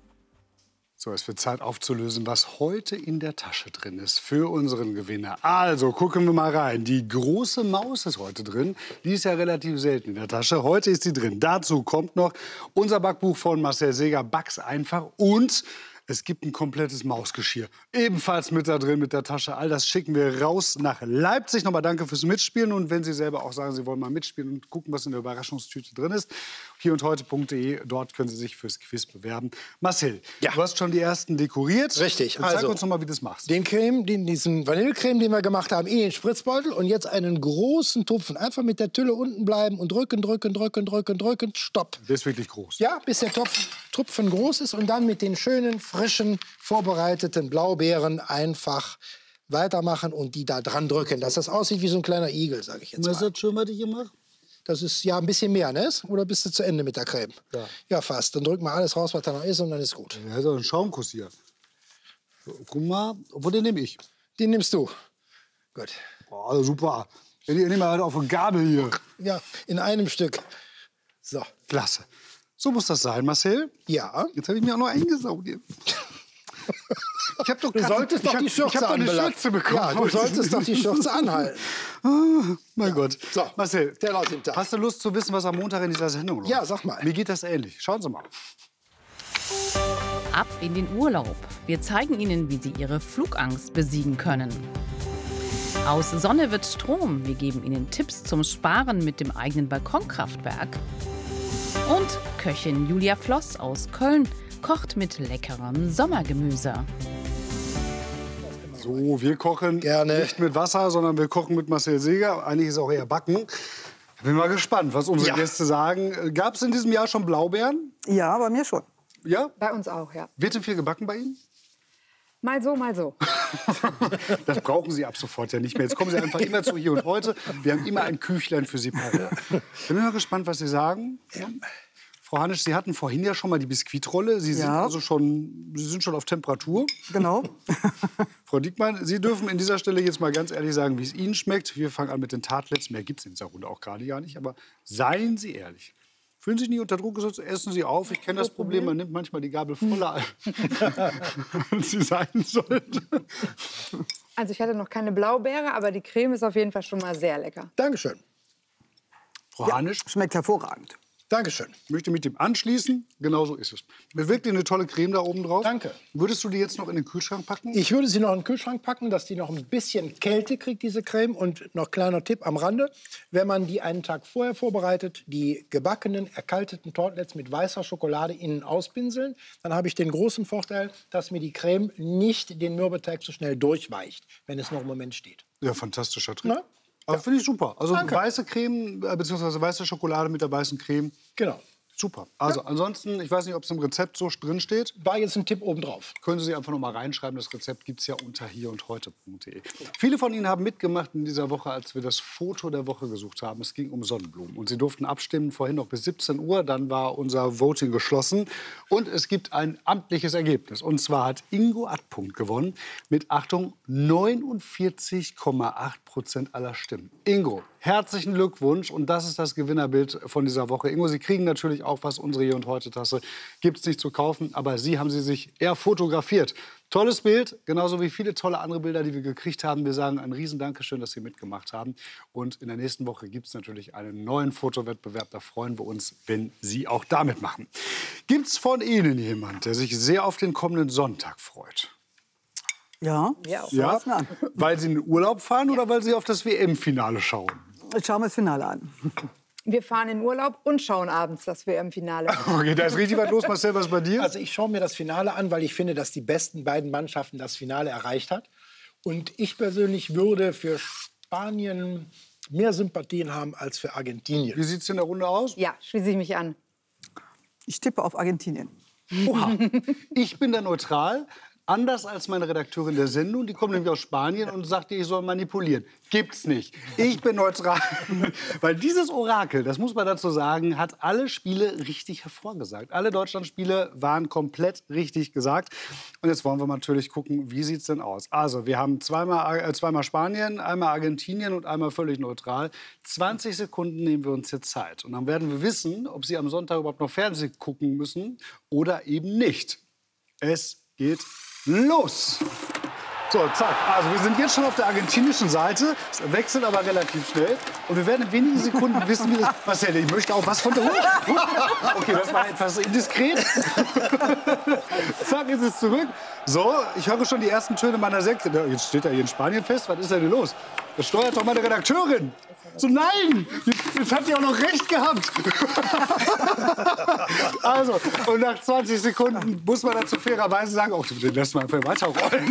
So, es wird Zeit aufzulösen, was heute in der Tasche drin ist für unseren Gewinner. Also, gucken wir mal rein. Die große Maus ist heute drin. Die ist ja relativ selten in der Tasche. Heute ist sie drin. Dazu kommt noch unser Backbuch von Marcel Seeger, Back's einfach. Und es gibt ein komplettes Mausgeschirr. Ebenfalls mit da drin, mit der Tasche. All das schicken wir raus nach Leipzig. Nochmal danke fürs Mitspielen. Und wenn Sie selber auch sagen, Sie wollen mal mitspielen und gucken, was in der Überraschungstüte drin ist, hier und heute punkt de, dort können Sie sich fürs Quiz bewerben. Marcel, ja. Du hast schon die ersten dekoriert. Richtig. Und zeig also, uns noch mal, wie du das machst. Den Creme, den, diesen Vanillecreme, den wir gemacht haben, in den Spritzbeutel. Und jetzt einen großen Tupfen. Einfach mit der Tülle unten bleiben und drücken, drücken, drücken, drücken, drücken. Stopp. Der ist wirklich groß. Ja, bis der Topf, Tupfen groß ist. Und dann mit den schönen, frischen, vorbereiteten Blaubeeren einfach weitermachen und die da dran drücken. Dass das aussieht wie so ein kleiner Igel, sage ich jetzt mal. Was ist das schön, was ich hier mache? Das ist ja ein bisschen mehr, ne? Oder bist du zu Ende mit der Creme? Ja. Ja, fast. Dann drücken wir alles raus, was da noch ist, und dann ist gut. Ja, so ein Schaumkuss hier. So, guck mal, obwohl den nehme ich. Den nimmst du. Gut. Oh, also super. Ich nehme halt auf eine Gabel hier. Ja, in einem Stück. So. Klasse. So muss das sein, Marcel. Ja. Jetzt habe ich mir auch noch eingesaugt hier. Ich hab doch du solltest doch die Schürze Ich habe doch eine Schürze bekommen. Ja, du solltest doch die Schürze anhalten. Oh, mein ja. Gott. So, Marcel, der laut dem Tag. Hast du Lust zu wissen, was am Montag in dieser Sendung läuft? Ja, sag mal. Mir geht das ähnlich. Schauen Sie mal. Ab in den Urlaub. Wir zeigen Ihnen, wie Sie Ihre Flugangst besiegen können. Aus Sonne wird Strom. Wir geben Ihnen Tipps zum Sparen mit dem eigenen Balkonkraftwerk. Und Köchin Julia Floss aus Köln kocht mit leckerem Sommergemüse. So, wir kochen Gerne. nicht mit Wasser, sondern wir kochen mit Marcel Seeger. Eigentlich ist es auch eher Backen. Ich bin mal gespannt, was unsere Ja. Gäste sagen. Gab es in diesem Jahr schon Blaubeeren? Ja, bei mir schon. Ja? Bei uns auch, ja. Wird denn viel gebacken bei Ihnen? Mal so, mal so. Das brauchen Sie ab sofort ja nicht mehr. Jetzt kommen Sie einfach immer zu Hier und Heute. Wir haben immer ein Küchlein für Sie parat. Bin mal gespannt, was Sie sagen. Ja. Frau Hanisch, Sie hatten vorhin ja schon mal die Biskuitrolle. Sie sind Ja. also schon, Sie sind schon auf Temperatur. Genau. Frau Diekmann, Sie dürfen in dieser Stelle jetzt mal ganz ehrlich sagen, wie es Ihnen schmeckt. Wir fangen an mit den Tartlets. Mehr gibt es in dieser Runde auch gerade gar nicht. Aber seien Sie ehrlich. Fühlen Sie sich nie unter Druck gesetzt, essen Sie auf. Ich kenne das Problem, man nimmt manchmal die Gabel voller, als sie sein sollte. Also ich hatte noch keine Blaubeere, aber die Creme ist auf jeden Fall schon mal sehr lecker. Dankeschön. Frau Hanisch? Schmeckt hervorragend. Dankeschön. Ich möchte mit dem anschließen. Genau so ist es. Mir wirklich eine tolle Creme da oben drauf. Danke. Würdest du die jetzt noch in den Kühlschrank packen? Ich würde sie noch in den Kühlschrank packen, dass die noch ein bisschen Kälte kriegt, diese Creme. Und noch kleiner Tipp am Rande, wenn man die einen Tag vorher vorbereitet, die gebackenen, erkalteten Tortlets mit weißer Schokolade innen auspinseln, dann habe ich den großen Vorteil, dass mir die Creme nicht den Mürbeteig so schnell durchweicht, wenn es noch im Moment steht. Ja, fantastischer Trick. Na? Aber finde ich super. Also Danke. weiße Creme, äh, beziehungsweise weiße Schokolade mit der weißen Creme. Genau. Super. Also ja. Ansonsten, ich weiß nicht, ob es im Rezept so drin steht. War jetzt ein Tipp obendrauf. Können Sie sich einfach noch mal reinschreiben. Das Rezept gibt es ja unter hier und heute punkt de. Ja. Viele von Ihnen haben mitgemacht in dieser Woche, als wir das Foto der Woche gesucht haben. Es ging um Sonnenblumen. Und Sie durften abstimmen, vorhin noch bis siebzehn Uhr. Dann war unser Voting geschlossen. Und es gibt ein amtliches Ergebnis. Und zwar hat Ingo Adpunkt gewonnen mit, Achtung, neunundvierzig Komma acht Prozent aller Stimmen. Ingo, Herzlichen Glückwunsch. Und das ist das Gewinnerbild von dieser Woche. Ingo, Sie kriegen natürlich auch was. Unsere Hier und Heute Tasse gibt es nicht zu kaufen. Aber Sie haben sie sich eher fotografiert. Tolles Bild, genauso wie viele tolle andere Bilder, die wir gekriegt haben. Wir sagen ein riesen Dankeschön, dass Sie mitgemacht haben. Und in der nächsten Woche gibt es natürlich einen neuen Fotowettbewerb. Da freuen wir uns, wenn Sie auch da mitmachen. Gibt es von Ihnen jemand, der sich sehr auf den kommenden Sonntag freut? Ja, ja? Weil Sie in den Urlaub fahren oder weil Sie auf das W M-Finale schauen? Ich schaue mir das Finale an. Wir fahren in Urlaub und schauen abends das W M-Finale. Okay, da ist richtig was los. Marcel, was bei dir? Also ich schaue mir das Finale an, weil ich finde, dass die besten beiden Mannschaften das Finale erreicht hat. Und ich persönlich würde für Spanien mehr Sympathien haben als für Argentinien. Wie sieht es in der Runde aus? Ja, schließe ich mich an. Ich tippe auf Argentinien. Oha. Ich bin da neutral. Anders als meine Redakteurin der Sendung, die kommt nämlich aus Spanien und sagt, ich soll manipulieren. Gibt's nicht. Ich bin neutral. Weil dieses Orakel, das muss man dazu sagen, hat alle Spiele richtig hervorgesagt. Alle Deutschlandspiele waren komplett richtig gesagt. Und jetzt wollen wir natürlich gucken, wie sieht's denn aus? Also, wir haben zweimal, äh, zweimal Spanien, einmal Argentinien und einmal völlig neutral. zwanzig Sekunden nehmen wir uns jetzt Zeit. Und dann werden wir wissen, ob Sie am Sonntag überhaupt noch Fernsehen gucken müssen oder eben nicht. Es geht los! So, zack. Also wir sind jetzt schon auf der argentinischen Seite. Es wechselt aber relativ schnell. Und wir werden in wenigen Sekunden wissen, wie das... Marcel, ich möchte auch was von der... Okay, das war etwas indiskret. Zack, ist es zurück. So, ich höre schon die ersten Töne meiner Sekte. Jetzt steht er hier in Spanien fest. Was ist denn los? Das steuert doch meine Redakteurin. So, nein! Jetzt hat die auch noch recht gehabt. Also, und nach zwanzig Sekunden muss man dazu fairerweise sagen, oh, den lässt man einfach weiterrollen.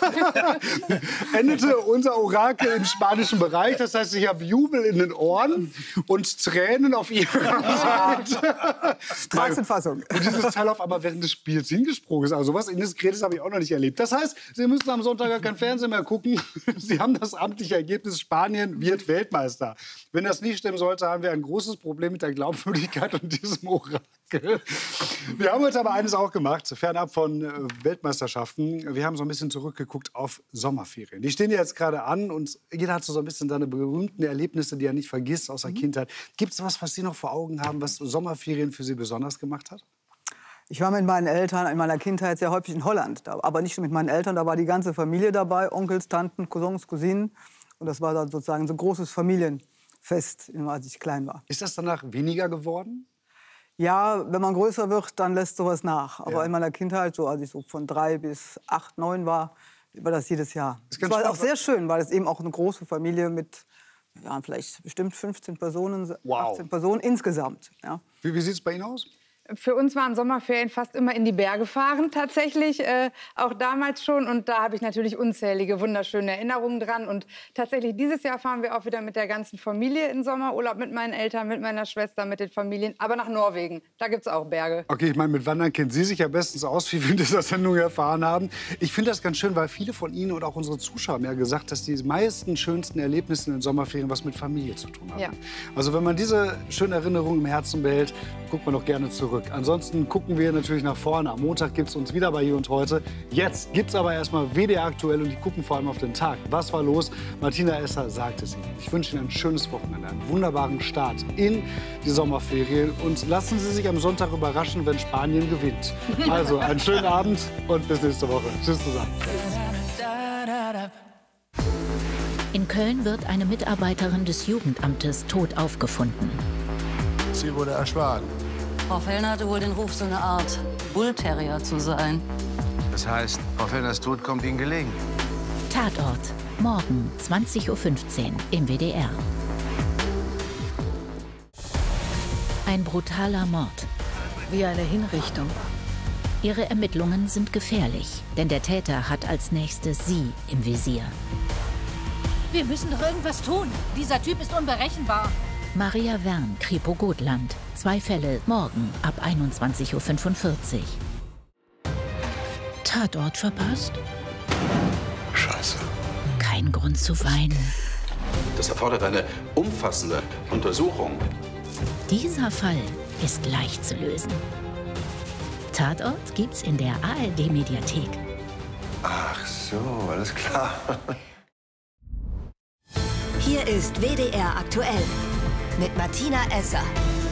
Endete unser Orakel im spanischen Bereich. Das heißt, ich habe Jubel in den Ohren und Tränen auf ihrer Seite. Praxisfassung. Und dieses Teil auf einmal während des Spiels hingesprungen ist. Also sowas Indiskretes habe ich auch noch nicht erlebt. Das heißt, Sie müssen am Sonntag gar kein Fernsehen mehr gucken. Sie haben das amtliche Ergebnis, Spanien wird Weltmeister. Wenn das nicht stimmen sollte, haben wir ein großes Problem mit der Glaubwürdigkeit und diesem Orakel. Wir haben heute aber eines auch gemacht, fernab von äh, Weltmeisterschaften. Wir haben so ein bisschen zurückgeguckt auf Sommerferien. Die stehen ja jetzt gerade an und jeder hat so ein bisschen seine berühmten Erlebnisse, die er nicht vergisst aus der mhm. Kindheit. Gibt es was, was Sie noch vor Augen haben, was Sommerferien für Sie besonders gemacht hat? Ich war mit meinen Eltern in meiner Kindheit sehr häufig in Holland. Aber nicht nur mit meinen Eltern, da war die ganze Familie dabei. Onkels, Tanten, Cousins, Cousinen. Und das war dann sozusagen so ein großes Familienfest, als ich klein war. Ist das danach weniger geworden? Ja, wenn man größer wird, dann lässt sowas nach. Aber Ja. in meiner Kindheit, so als ich so von drei bis acht, neun war, war das jedes Jahr. Ist Es ganz war spannend. auch sehr schön, weil es eben auch eine große Familie mit ja, vielleicht bestimmt fünfzehn Personen, Wow. achtzehn Personen insgesamt. Ja. Wie, wie sieht es bei Ihnen aus? Für uns waren Sommerferien fast immer in die Berge fahren, tatsächlich, äh, auch damals schon. Und da habe ich natürlich unzählige wunderschöne Erinnerungen dran. Und tatsächlich dieses Jahr fahren wir auch wieder mit der ganzen Familie in Sommerurlaub, mit meinen Eltern, mit meiner Schwester, mit den Familien, aber nach Norwegen. Da gibt es auch Berge. Okay, ich meine, mit Wandern kennen Sie sich ja bestens aus, wie wir in dieser Sendung erfahren haben. Ich finde das ganz schön, weil viele von Ihnen und auch unsere Zuschauer haben ja gesagt, dass die meisten schönsten Erlebnisse in den Sommerferien was mit Familie zu tun haben. Ja. Also wenn man diese schönen Erinnerungen im Herzen behält, guckt man doch gerne zurück. Ansonsten gucken wir natürlich nach vorne. Am Montag gibt es uns wieder bei Hier und Heute. Jetzt gibt es aber erstmal W D R aktuell und die gucken vor allem auf den Tag. Was war los? Martina Esser sagte es Ihnen. Ich wünsche Ihnen ein schönes Wochenende, einen wunderbaren Start in die Sommerferien und lassen Sie sich am Sonntag überraschen, wenn Spanien gewinnt. Also einen schönen Abend und bis nächste Woche. Tschüss zusammen. In Köln wird eine Mitarbeiterin des Jugendamtes tot aufgefunden. Sie wurde erschlagen. Frau Fellner hatte wohl den Ruf, so eine Art Bullterrier zu sein. Das heißt, Frau Fellners Tod kommt Ihnen gelegen. Tatort. Morgen zwanzig Uhr fünfzehn im W D R. Ein brutaler Mord. Wie eine Hinrichtung. Ihre Ermittlungen sind gefährlich, denn der Täter hat als nächstes sie im Visier. Wir müssen doch irgendwas tun. Dieser Typ ist unberechenbar. Maria Wern, Kripo Gotland. Zwei Fälle morgen ab einundzwanzig Uhr fünfundvierzig. Tatort verpasst? Scheiße. Kein Grund zu weinen. Das erfordert eine umfassende Untersuchung. Dieser Fall ist leicht zu lösen. Tatort gibt's in der A R D-Mediathek. Ach so, alles klar. Hier ist W D R aktuell mit Martina Esser.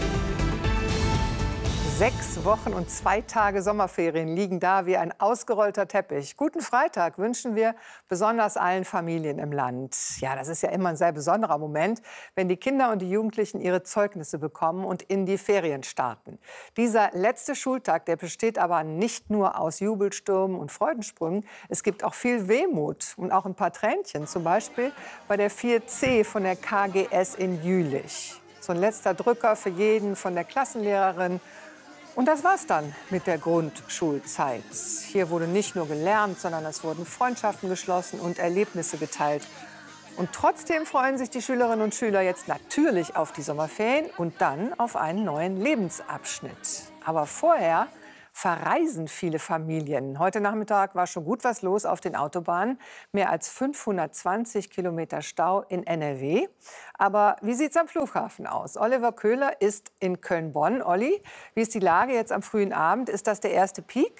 Sechs Wochen und zwei Tage Sommerferien liegen da wie ein ausgerollter Teppich. Guten Freitag wünschen wir besonders allen Familien im Land. Ja, das ist ja immer ein sehr besonderer Moment, wenn die Kinder und die Jugendlichen ihre Zeugnisse bekommen und in die Ferien starten. Dieser letzte Schultag, der besteht aber nicht nur aus Jubelstürmen und Freudensprüngen. Es gibt auch viel Wehmut und auch ein paar Tränchen, zum Beispiel bei der vier C von der K G S in Jülich. So ein letzter Drücker für jeden, von der Klassenlehrerin. Und das war's dann mit der Grundschulzeit. Hier wurde nicht nur gelernt, sondern es wurden Freundschaften geschlossen und Erlebnisse geteilt. Und trotzdem freuen sich die Schülerinnen und Schüler jetzt natürlich auf die Sommerferien und dann auf einen neuen Lebensabschnitt. Aber vorher verreisen viele Familien. Heute Nachmittag war schon gut was los auf den Autobahnen. Mehr als fünfhundertzwanzig Kilometer Stau in N R W. Aber wie sieht es am Flughafen aus? Oliver Köhler ist in Köln-Bonn. Olli, wie ist die Lage jetzt am frühen Abend? Ist das der erste Peak?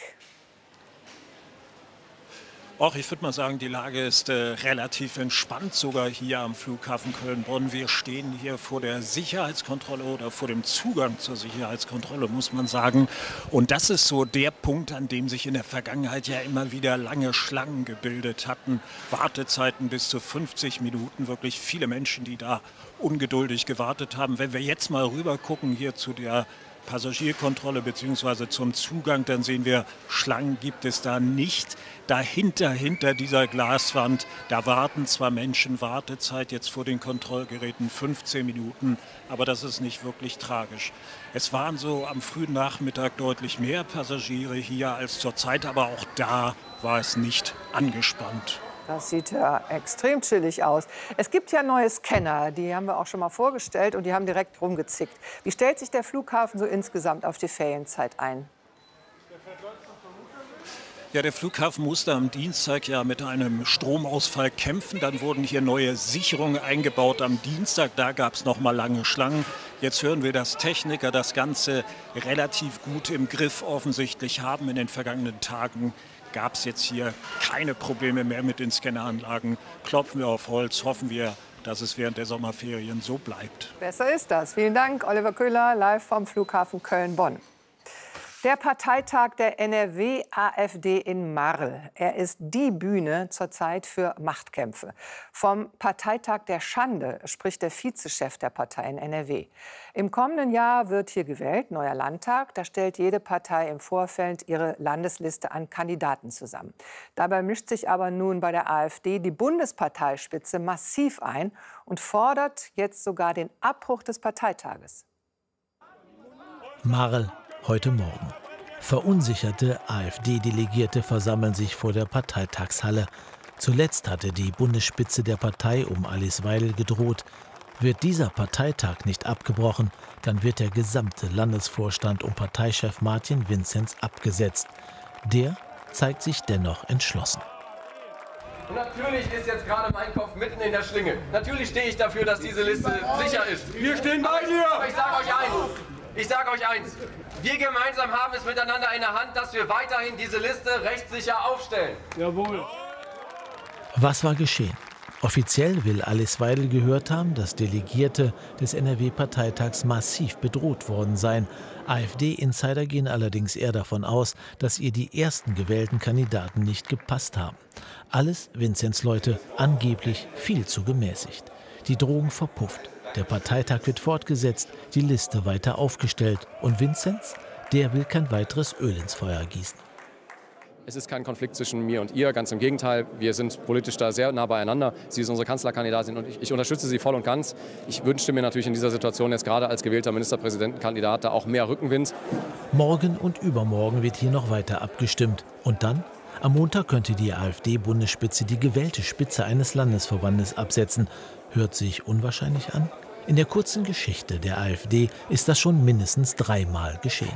Och, ich würde mal sagen, die Lage ist äh, relativ entspannt, sogar hier am Flughafen Köln-Bonn. Wir stehen hier vor der Sicherheitskontrolle oder vor dem Zugang zur Sicherheitskontrolle, muss man sagen. Und das ist so der Punkt, an dem sich in der Vergangenheit ja immer wieder lange Schlangen gebildet hatten. Wartezeiten bis zu fünfzig Minuten, wirklich viele Menschen, die da ungeduldig gewartet haben. Wenn wir jetzt mal rüber gucken hier zu der Passagierkontrolle bzw. zum Zugang, dann sehen wir, Schlangen gibt es da nicht. Dahinter, hinter dieser Glaswand, da warten zwar Menschen, Wartezeit jetzt vor den Kontrollgeräten fünfzehn Minuten, aber das ist nicht wirklich tragisch. Es waren so am frühen Nachmittag deutlich mehr Passagiere hier als zurzeit, aber auch da war es nicht angespannt. Das sieht ja extrem chillig aus. Es gibt ja neue Scanner, die haben wir auch schon mal vorgestellt und die haben direkt rumgezickt. Wie stellt sich der Flughafen so insgesamt auf die Ferienzeit ein? Ja, der Flughafen musste am Dienstag ja mit einem Stromausfall kämpfen. Dann wurden hier neue Sicherungen eingebaut am Dienstag. Da gab es noch mal lange Schlangen. Jetzt hören wir, dass Techniker das Ganze relativ gut im Griff offensichtlich haben. In den vergangenen Tagen gab es jetzt hier keine Probleme mehr mit den Scanneranlagen. Klopfen wir auf Holz, hoffen wir, dass es während der Sommerferien so bleibt. Besser ist das. Vielen Dank, Oliver Köhler, live vom Flughafen Köln-Bonn. Der Parteitag der N R W A f D in Marl. Er ist die Bühne zurzeit für Machtkämpfe. Vom Parteitag der Schande spricht der Vizechef der Partei in N R W. Im kommenden Jahr wird hier gewählt, neuer Landtag. Da stellt jede Partei im Vorfeld ihre Landesliste an Kandidaten zusammen. Dabei mischt sich aber nun bei der A f D die Bundesparteispitze massiv ein und fordert jetzt sogar den Abbruch des Parteitages. Marl. Heute Morgen. Verunsicherte A f D-Delegierte versammeln sich vor der Parteitagshalle. Zuletzt hatte die Bundesspitze der Partei um Alice Weidel gedroht. Wird dieser Parteitag nicht abgebrochen, dann wird der gesamte Landesvorstand um Parteichef Martin Vinzenz abgesetzt. Der zeigt sich dennoch entschlossen. Und natürlich ist jetzt gerade mein Kopf mitten in der Schlinge. Natürlich stehe ich dafür, dass diese Liste sicher ist. Wir stehen bei dir! Aber ich sage euch eins. Ich sage euch eins, wir gemeinsam haben es miteinander in der Hand, dass wir weiterhin diese Liste rechtssicher aufstellen. Jawohl. Was war geschehen? Offiziell will Alice Weidel gehört haben, dass Delegierte des N R W-Parteitags massiv bedroht worden seien. A f D-Insider gehen allerdings eher davon aus, dass ihr die ersten gewählten Kandidaten nicht gepasst haben. Alles Vinzenz Leute angeblich viel zu gemäßigt. Die Drohung verpufft. Der Parteitag wird fortgesetzt, die Liste weiter aufgestellt. Und Vinzenz, der will kein weiteres Öl ins Feuer gießen. Es ist kein Konflikt zwischen mir und ihr, ganz im Gegenteil. Wir sind politisch da sehr nah beieinander. Sie ist unsere Kanzlerkandidatin und ich, ich unterstütze sie voll und ganz. Ich wünschte mir natürlich in dieser Situation jetzt gerade als gewählter Ministerpräsidentenkandidat da auch mehr Rückenwind. Morgen und übermorgen wird hier noch weiter abgestimmt. Und dann? Am Montag könnte die A f D-Bundesspitze die gewählte Spitze eines Landesverbandes absetzen. Hört sich unwahrscheinlich an? In der kurzen Geschichte der A f D ist das schon mindestens dreimal geschehen.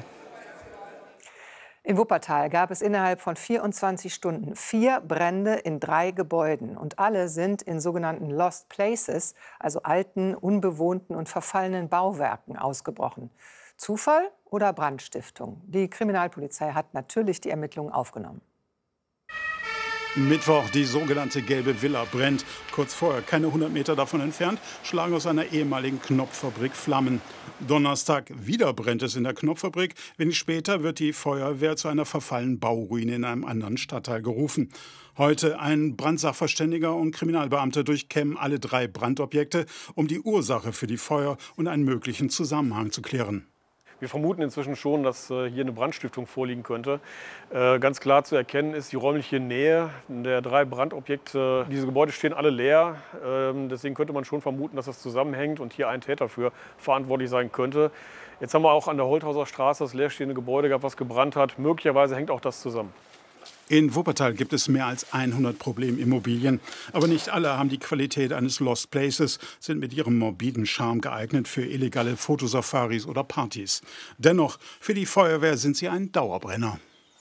In Wuppertal gab es innerhalb von vierundzwanzig Stunden vier Brände in drei Gebäuden. Und alle sind in sogenannten Lost Places, also alten, unbewohnten und verfallenen Bauwerken, ausgebrochen. Zufall oder Brandstiftung? Die Kriminalpolizei hat natürlich die Ermittlungen aufgenommen. Mittwoch, die sogenannte Gelbe Villa brennt. Kurz vorher, keine hundert Meter davon entfernt, schlagen aus einer ehemaligen Knopffabrik Flammen. Donnerstag, wieder brennt es in der Knopffabrik. Wenig später wird die Feuerwehr zu einer verfallenen Bauruine in einem anderen Stadtteil gerufen. Heute ein Brandsachverständiger und Kriminalbeamter durchkämmen alle drei Brandobjekte, um die Ursache für die Feuer und einen möglichen Zusammenhang zu klären. Wir vermuten inzwischen schon, dass äh, hier eine Brandstiftung vorliegen könnte. Äh, ganz klar zu erkennen ist die räumliche Nähe der drei Brandobjekte. Diese Gebäude stehen alle leer. Ähm, deswegen könnte man schon vermuten, dass das zusammenhängt und hier ein Täter für verantwortlich sein könnte. Jetzt haben wir auch an der Holthauser Straße das leerstehende Gebäude gehabt, was gebrannt hat. Möglicherweise hängt auch das zusammen. In Wuppertal gibt es mehr als hundert Problemimmobilien. Aber nicht alle haben die Qualität eines Lost Places, sind mit ihrem morbiden Charme geeignet für illegale Fotosafaris oder Partys. Dennoch, für die Feuerwehr sind sie ein Dauerbrenner.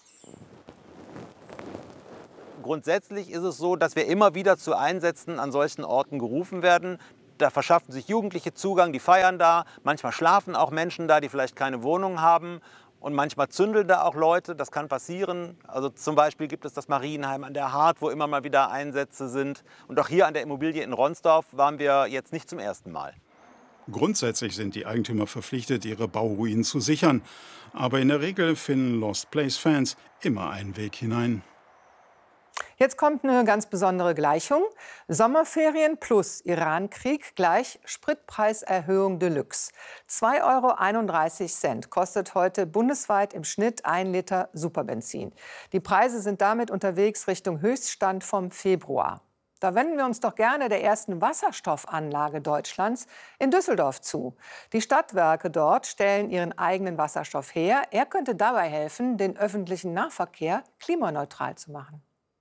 Grundsätzlich ist es so, dass wir immer wieder zu Einsätzen an solchen Orten gerufen werden. Da verschaffen sich Jugendliche Zugang, die feiern da. Manchmal schlafen auch Menschen da, die vielleicht keine Wohnung haben. Und manchmal zündeln da auch Leute, das kann passieren. Also zum Beispiel gibt es das Marienheim an der Hart, wo immer mal wieder Einsätze sind. Und auch hier an der Immobilie in Ronsdorf waren wir jetzt nicht zum ersten Mal. Grundsätzlich sind die Eigentümer verpflichtet, ihre Bauruinen zu sichern. Aber in der Regel finden Lost Place-Fans immer einen Weg hinein. Jetzt kommt eine ganz besondere Gleichung. Sommerferien plus Irankrieg gleich Spritpreiserhöhung Deluxe. zwei Euro einunddreißig kostet heute bundesweit im Schnitt ein Liter Superbenzin. Die Preise sind damit unterwegs Richtung Höchststand vom Februar. Da wenden wir uns doch gerne der ersten Wasserstoffanlage Deutschlands in Düsseldorf zu. Die Stadtwerke dort stellen ihren eigenen Wasserstoff her. Er könnte dabei helfen, den öffentlichen Nahverkehr klimaneutral zu machen.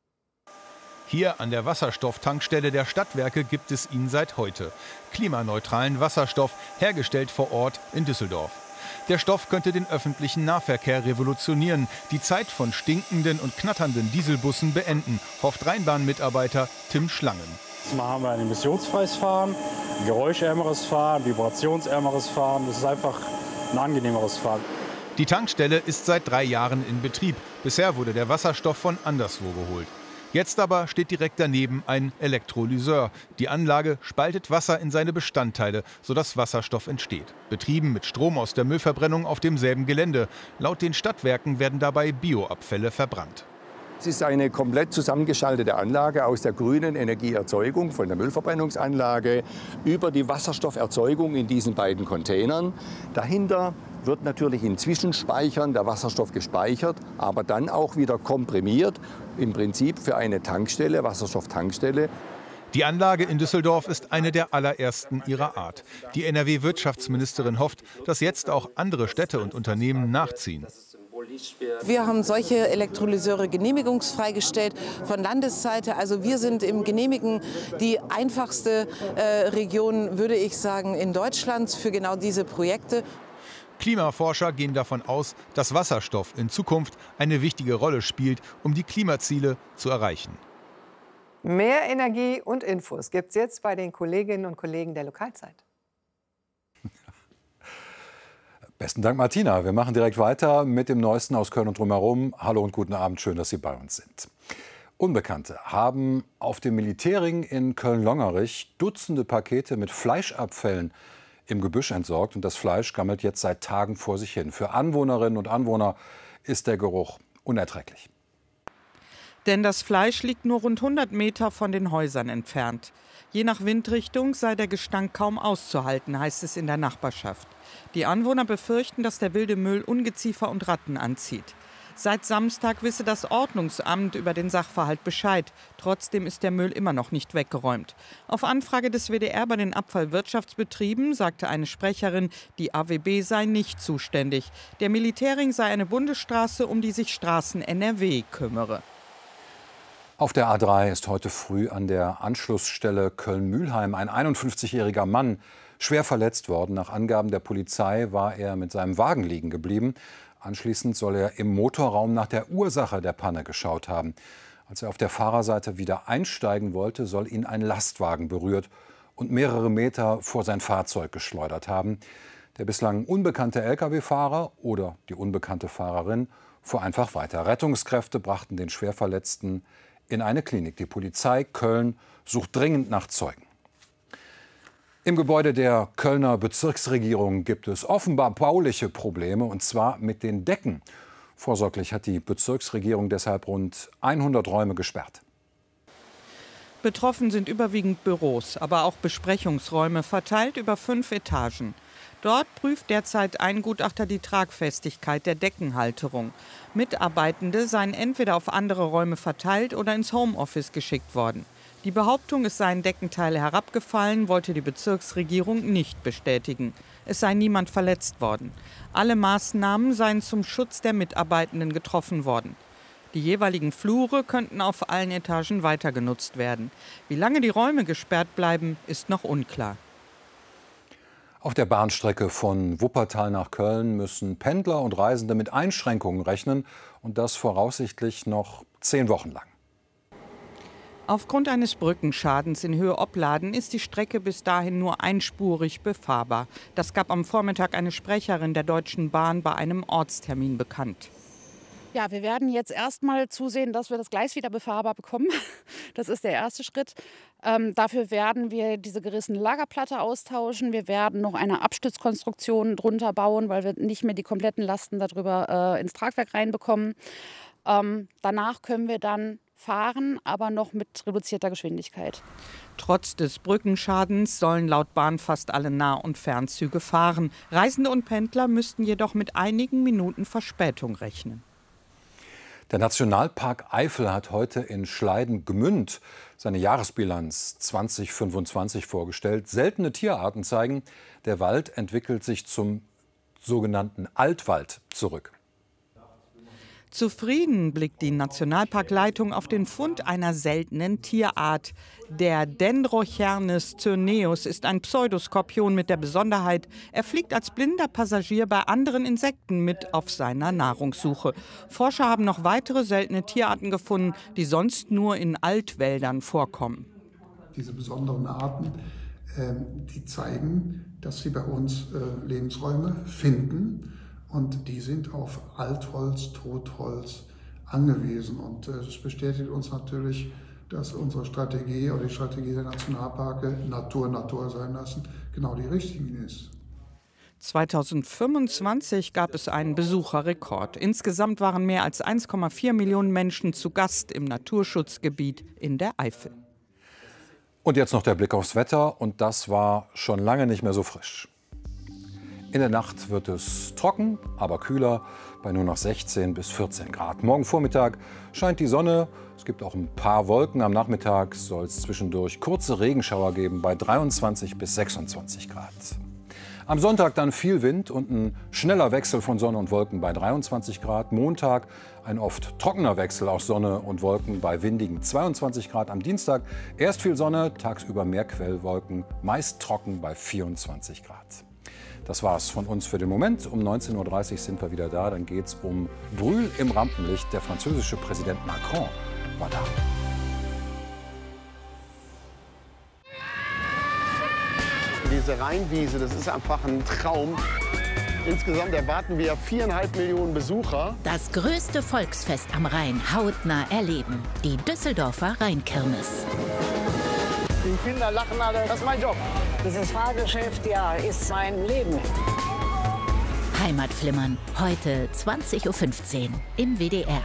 Hier an der Wasserstofftankstelle der Stadtwerke gibt es ihn seit heute. Klimaneutralen Wasserstoff, hergestellt vor Ort in Düsseldorf. Der Stoff könnte den öffentlichen Nahverkehr revolutionieren, die Zeit von stinkenden und knatternden Dieselbussen beenden, hofft Rheinbahn-Mitarbeiter Tim Schlangen. Mal haben wir ein emissionsfreies Fahren, ein geräuschärmeres Fahren, vibrationsärmeres Fahren. Das ist einfach ein angenehmeres Fahren. Die Tankstelle ist seit drei Jahren in Betrieb. Bisher wurde der Wasserstoff von anderswo geholt. Jetzt aber steht direkt daneben ein Elektrolyseur. Die Anlage spaltet Wasser in seine Bestandteile, sodass Wasserstoff entsteht. Betrieben mit Strom aus der Müllverbrennung auf demselben Gelände. Laut den Stadtwerken werden dabei Bioabfälle verbrannt. Es ist eine komplett zusammengeschaltete Anlage aus der grünen Energieerzeugung von der Müllverbrennungsanlage über die Wasserstofferzeugung in diesen beiden Containern. Dahinter wird natürlich in Zwischenspeichern der Wasserstoff gespeichert, aber dann auch wieder komprimiert, im Prinzip für eine Tankstelle, Wasserstofftankstelle. Die Anlage in Düsseldorf ist eine der allerersten ihrer Art. Die N R W-Wirtschaftsministerin hofft, dass jetzt auch andere Städte und Unternehmen nachziehen. Wir haben solche Elektrolyseure genehmigungsfrei gestellt von Landesseite. Also wir sind im Genehmigen die einfachste äh, Region, würde ich sagen, in Deutschland für genau diese Projekte. Klimaforscher gehen davon aus, dass Wasserstoff in Zukunft eine wichtige Rolle spielt, um die Klimaziele zu erreichen. Mehr Energie und Infos gibt es jetzt bei den Kolleginnen und Kollegen der Lokalzeit. Besten Dank, Martina. Wir machen direkt weiter mit dem Neuesten aus Köln und drumherum. Hallo und guten Abend, schön, dass Sie bei uns sind. Unbekannte haben auf dem Militärring in Köln-Longerich Dutzende Pakete mit Fleischabfällen im Gebüsch entsorgt. Und das Fleisch gammelt jetzt seit Tagen vor sich hin. Für Anwohnerinnen und Anwohner ist der Geruch unerträglich. Denn das Fleisch liegt nur rund hundert Meter von den Häusern entfernt. Je nach Windrichtung sei der Gestank kaum auszuhalten, heißt es in der Nachbarschaft. Die Anwohner befürchten, dass der wilde Müll Ungeziefer und Ratten anzieht. Seit Samstag wisse das Ordnungsamt über den Sachverhalt Bescheid. Trotzdem ist der Müll immer noch nicht weggeräumt. Auf Anfrage des W D R bei den Abfallwirtschaftsbetrieben sagte eine Sprecherin, die A W B sei nicht zuständig. Der Militärring sei eine Bundesstraße, um die sich Straßen N R W kümmere. Auf der A drei ist heute früh an der Anschlussstelle Köln-Mülheim ein einundfünfzigjähriger Mann schwer verletzt worden. Nach Angaben der Polizei war er mit seinem Wagen liegen geblieben. Anschließend soll er im Motorraum nach der Ursache der Panne geschaut haben. Als er auf der Fahrerseite wieder einsteigen wollte, soll ihn ein Lastwagen berührt und mehrere Meter vor sein Fahrzeug geschleudert haben. Der bislang unbekannte L K W-Fahrer oder die unbekannte Fahrerin fuhr einfach weiter. Rettungskräfte brachten den Schwerverletzten in eine Klinik. Die Polizei Köln sucht dringend nach Zeugen. Im Gebäude der Kölner Bezirksregierung gibt es offenbar bauliche Probleme, und zwar mit den Decken. Vorsorglich hat die Bezirksregierung deshalb rund hundert Räume gesperrt. Betroffen sind überwiegend Büros, aber auch Besprechungsräume verteilt über fünf Etagen. Dort prüft derzeit ein Gutachter die Tragfestigkeit der Deckenhalterung. Mitarbeitende seien entweder auf andere Räume verteilt oder ins Homeoffice geschickt worden. Die Behauptung, es seien Deckenteile herabgefallen, wollte die Bezirksregierung nicht bestätigen. Es sei niemand verletzt worden. Alle Maßnahmen seien zum Schutz der Mitarbeitenden getroffen worden. Die jeweiligen Flure könnten auf allen Etagen weiter genutzt werden. Wie lange die Räume gesperrt bleiben, ist noch unklar. Auf der Bahnstrecke von Wuppertal nach Köln müssen Pendler und Reisende mit Einschränkungen rechnen, und das voraussichtlich noch zehn Wochen lang. Aufgrund eines Brückenschadens in Höhe Opladen ist die Strecke bis dahin nur einspurig befahrbar. Das gab am Vormittag eine Sprecherin der Deutschen Bahn bei einem Ortstermin bekannt. Ja, wir werden jetzt erstmal zusehen, dass wir das Gleis wieder befahrbar bekommen. Das ist der erste Schritt. Ähm, dafür werden wir diese gerissene Lagerplatte austauschen. Wir werden noch eine Abstützkonstruktion drunter bauen, weil wir nicht mehr die kompletten Lasten darüber äh, ins Tragwerk reinbekommen. Ähm, danach können wir dann fahren, aber noch mit reduzierter Geschwindigkeit. Trotz des Brückenschadens sollen laut Bahn fast alle Nah- und Fernzüge fahren. Reisende und Pendler müssten jedoch mit einigen Minuten Verspätung rechnen. Der Nationalpark Eifel hat heute in Schleiden-Gmünd seine Jahresbilanz zweitausendfünfundzwanzig vorgestellt. Seltene Tierarten zeigen, der Wald entwickelt sich zum sogenannten Altwald zurück. Zufrieden blickt die Nationalparkleitung auf den Fund einer seltenen Tierart. Der Dendrochernis cyrneus ist ein Pseudoskorpion mit der Besonderheit, er fliegt als blinder Passagier bei anderen Insekten mit auf seiner Nahrungssuche. Forscher haben noch weitere seltene Tierarten gefunden, die sonst nur in Altwäldern vorkommen. Diese besonderen Arten, äh, die zeigen, dass sie bei uns äh, Lebensräume finden. Und die sind auf Altholz, Totholz angewiesen. Und es bestätigt uns natürlich, dass unsere Strategie oder die Strategie der Nationalparke Natur Natur sein lassen genau die richtige ist. zweitausendfünfundzwanzig gab es einen Besucherrekord. Insgesamt waren mehr als eins Komma vier Millionen Menschen zu Gast im Naturschutzgebiet in der Eifel. Und jetzt noch der Blick aufs Wetter. Und das war schon lange nicht mehr so frisch. In der Nacht wird es trocken, aber kühler, bei nur noch sechzehn bis vierzehn Grad. Morgen Vormittag scheint die Sonne. Es gibt auch ein paar Wolken. Am Nachmittag soll es zwischendurch kurze Regenschauer geben bei dreiundzwanzig bis sechsundzwanzig Grad. Am Sonntag dann viel Wind und ein schneller Wechsel von Sonne und Wolken bei dreiundzwanzig Grad. Montag ein oft trockener Wechsel aus Sonne und Wolken bei windigen zweiundzwanzig Grad. Am Dienstag erst viel Sonne, tagsüber mehr Quellwolken, meist trocken bei vierundzwanzig Grad. Das war's von uns für den Moment. Um neunzehn Uhr dreißig sind wir wieder da. Dann geht's um Brühl im Rampenlicht. Der französische Präsident Macron war da. Diese Rheinwiese, das ist einfach ein Traum. Insgesamt erwarten wir viereinhalb Millionen Besucher. Das größte Volksfest am Rhein hautnah erleben. Die Düsseldorfer Rheinkirmes. Die Kinder lachen alle. Das ist mein Job. Dieses Fahrgeschäft, ja, ist mein Leben. Heimatflimmern, heute zwanzig Uhr fünfzehn im W D R.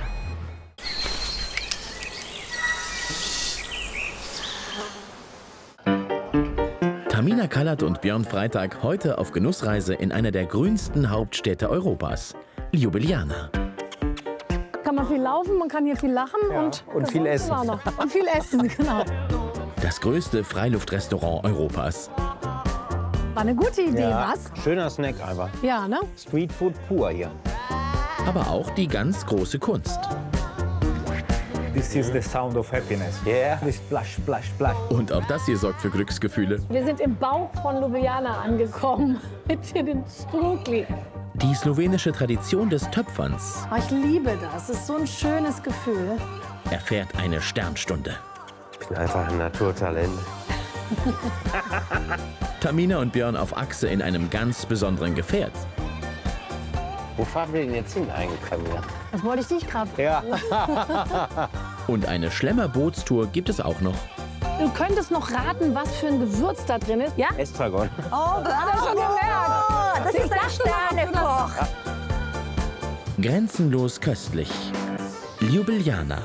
Tamina Kallert und Björn Freitag heute auf Genussreise in einer der grünsten Hauptstädte Europas, Ljubljana. Kann man viel laufen, man kann hier viel lachen ja, und, und viel essen. Und viel essen, genau. Das größte Freiluftrestaurant Europas. War eine gute Idee, ja, was? Schöner Snack einfach. Ja, ne? Streetfood pur hier. Aber auch die ganz große Kunst. This is the sound of happiness. Yeah. Splash, splash, splash. Und auch das hier sorgt für Glücksgefühle. Wir sind im Bauch von Ljubljana angekommen mit den Strukli. Die slowenische Tradition des Töpferns. Oh, ich liebe das. Es ist so ein schönes Gefühl. Erfährt eine Sternstunde. Ich bin einfach ein Naturtalent. Tamina und Björn auf Achse in einem ganz besonderen Gefährt. Wo fahren wir denn jetzt hin eigentlich, Tamina? Das wollte ich dich gerade. Ja. Und eine Schlemmerbootstour gibt es auch noch. Du könntest noch raten, was für ein Gewürz da drin ist, ja? Estragon. Oh, das hat er schon gemerkt. Das ist ein Sternekoch. Grenzenlos köstlich. Ljubljana.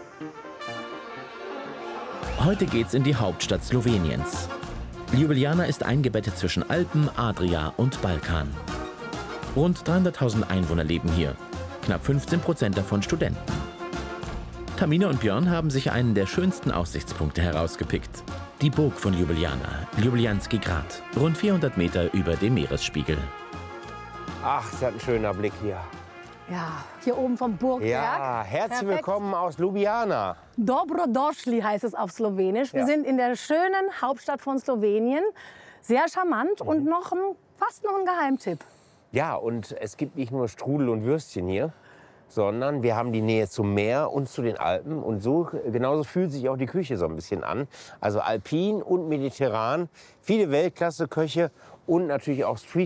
Heute geht's in die Hauptstadt Sloweniens. Ljubljana ist eingebettet zwischen Alpen, Adria und Balkan. Rund dreihunderttausend Einwohner leben hier. Knapp fünfzehn Prozent davon Studenten. Tamina und Björn haben sich einen der schönsten Aussichtspunkte herausgepickt. Die Burg von Ljubljana, Ljubljanski Grad, rund vierhundert Meter über dem Meeresspiegel. Ach, ist das ein schöner Blick hier. Ja, hier oben vom Burgberg. Ja, herzlich Perfekt. willkommen aus Ljubljana. Dobrodošli heißt es auf Slowenisch. Wir Ja. sind in der schönen Hauptstadt von Slowenien. Sehr charmant und noch ein, fast noch ein Geheimtipp. Ja, und es gibt nicht nur Strudel und Würstchen hier, sondern wir haben die Nähe zum Meer und zu den Alpen. Und so genauso fühlt sich auch die Küche so ein bisschen an. Also alpin und mediterran, viele Weltklasse-Köche und natürlich auch Street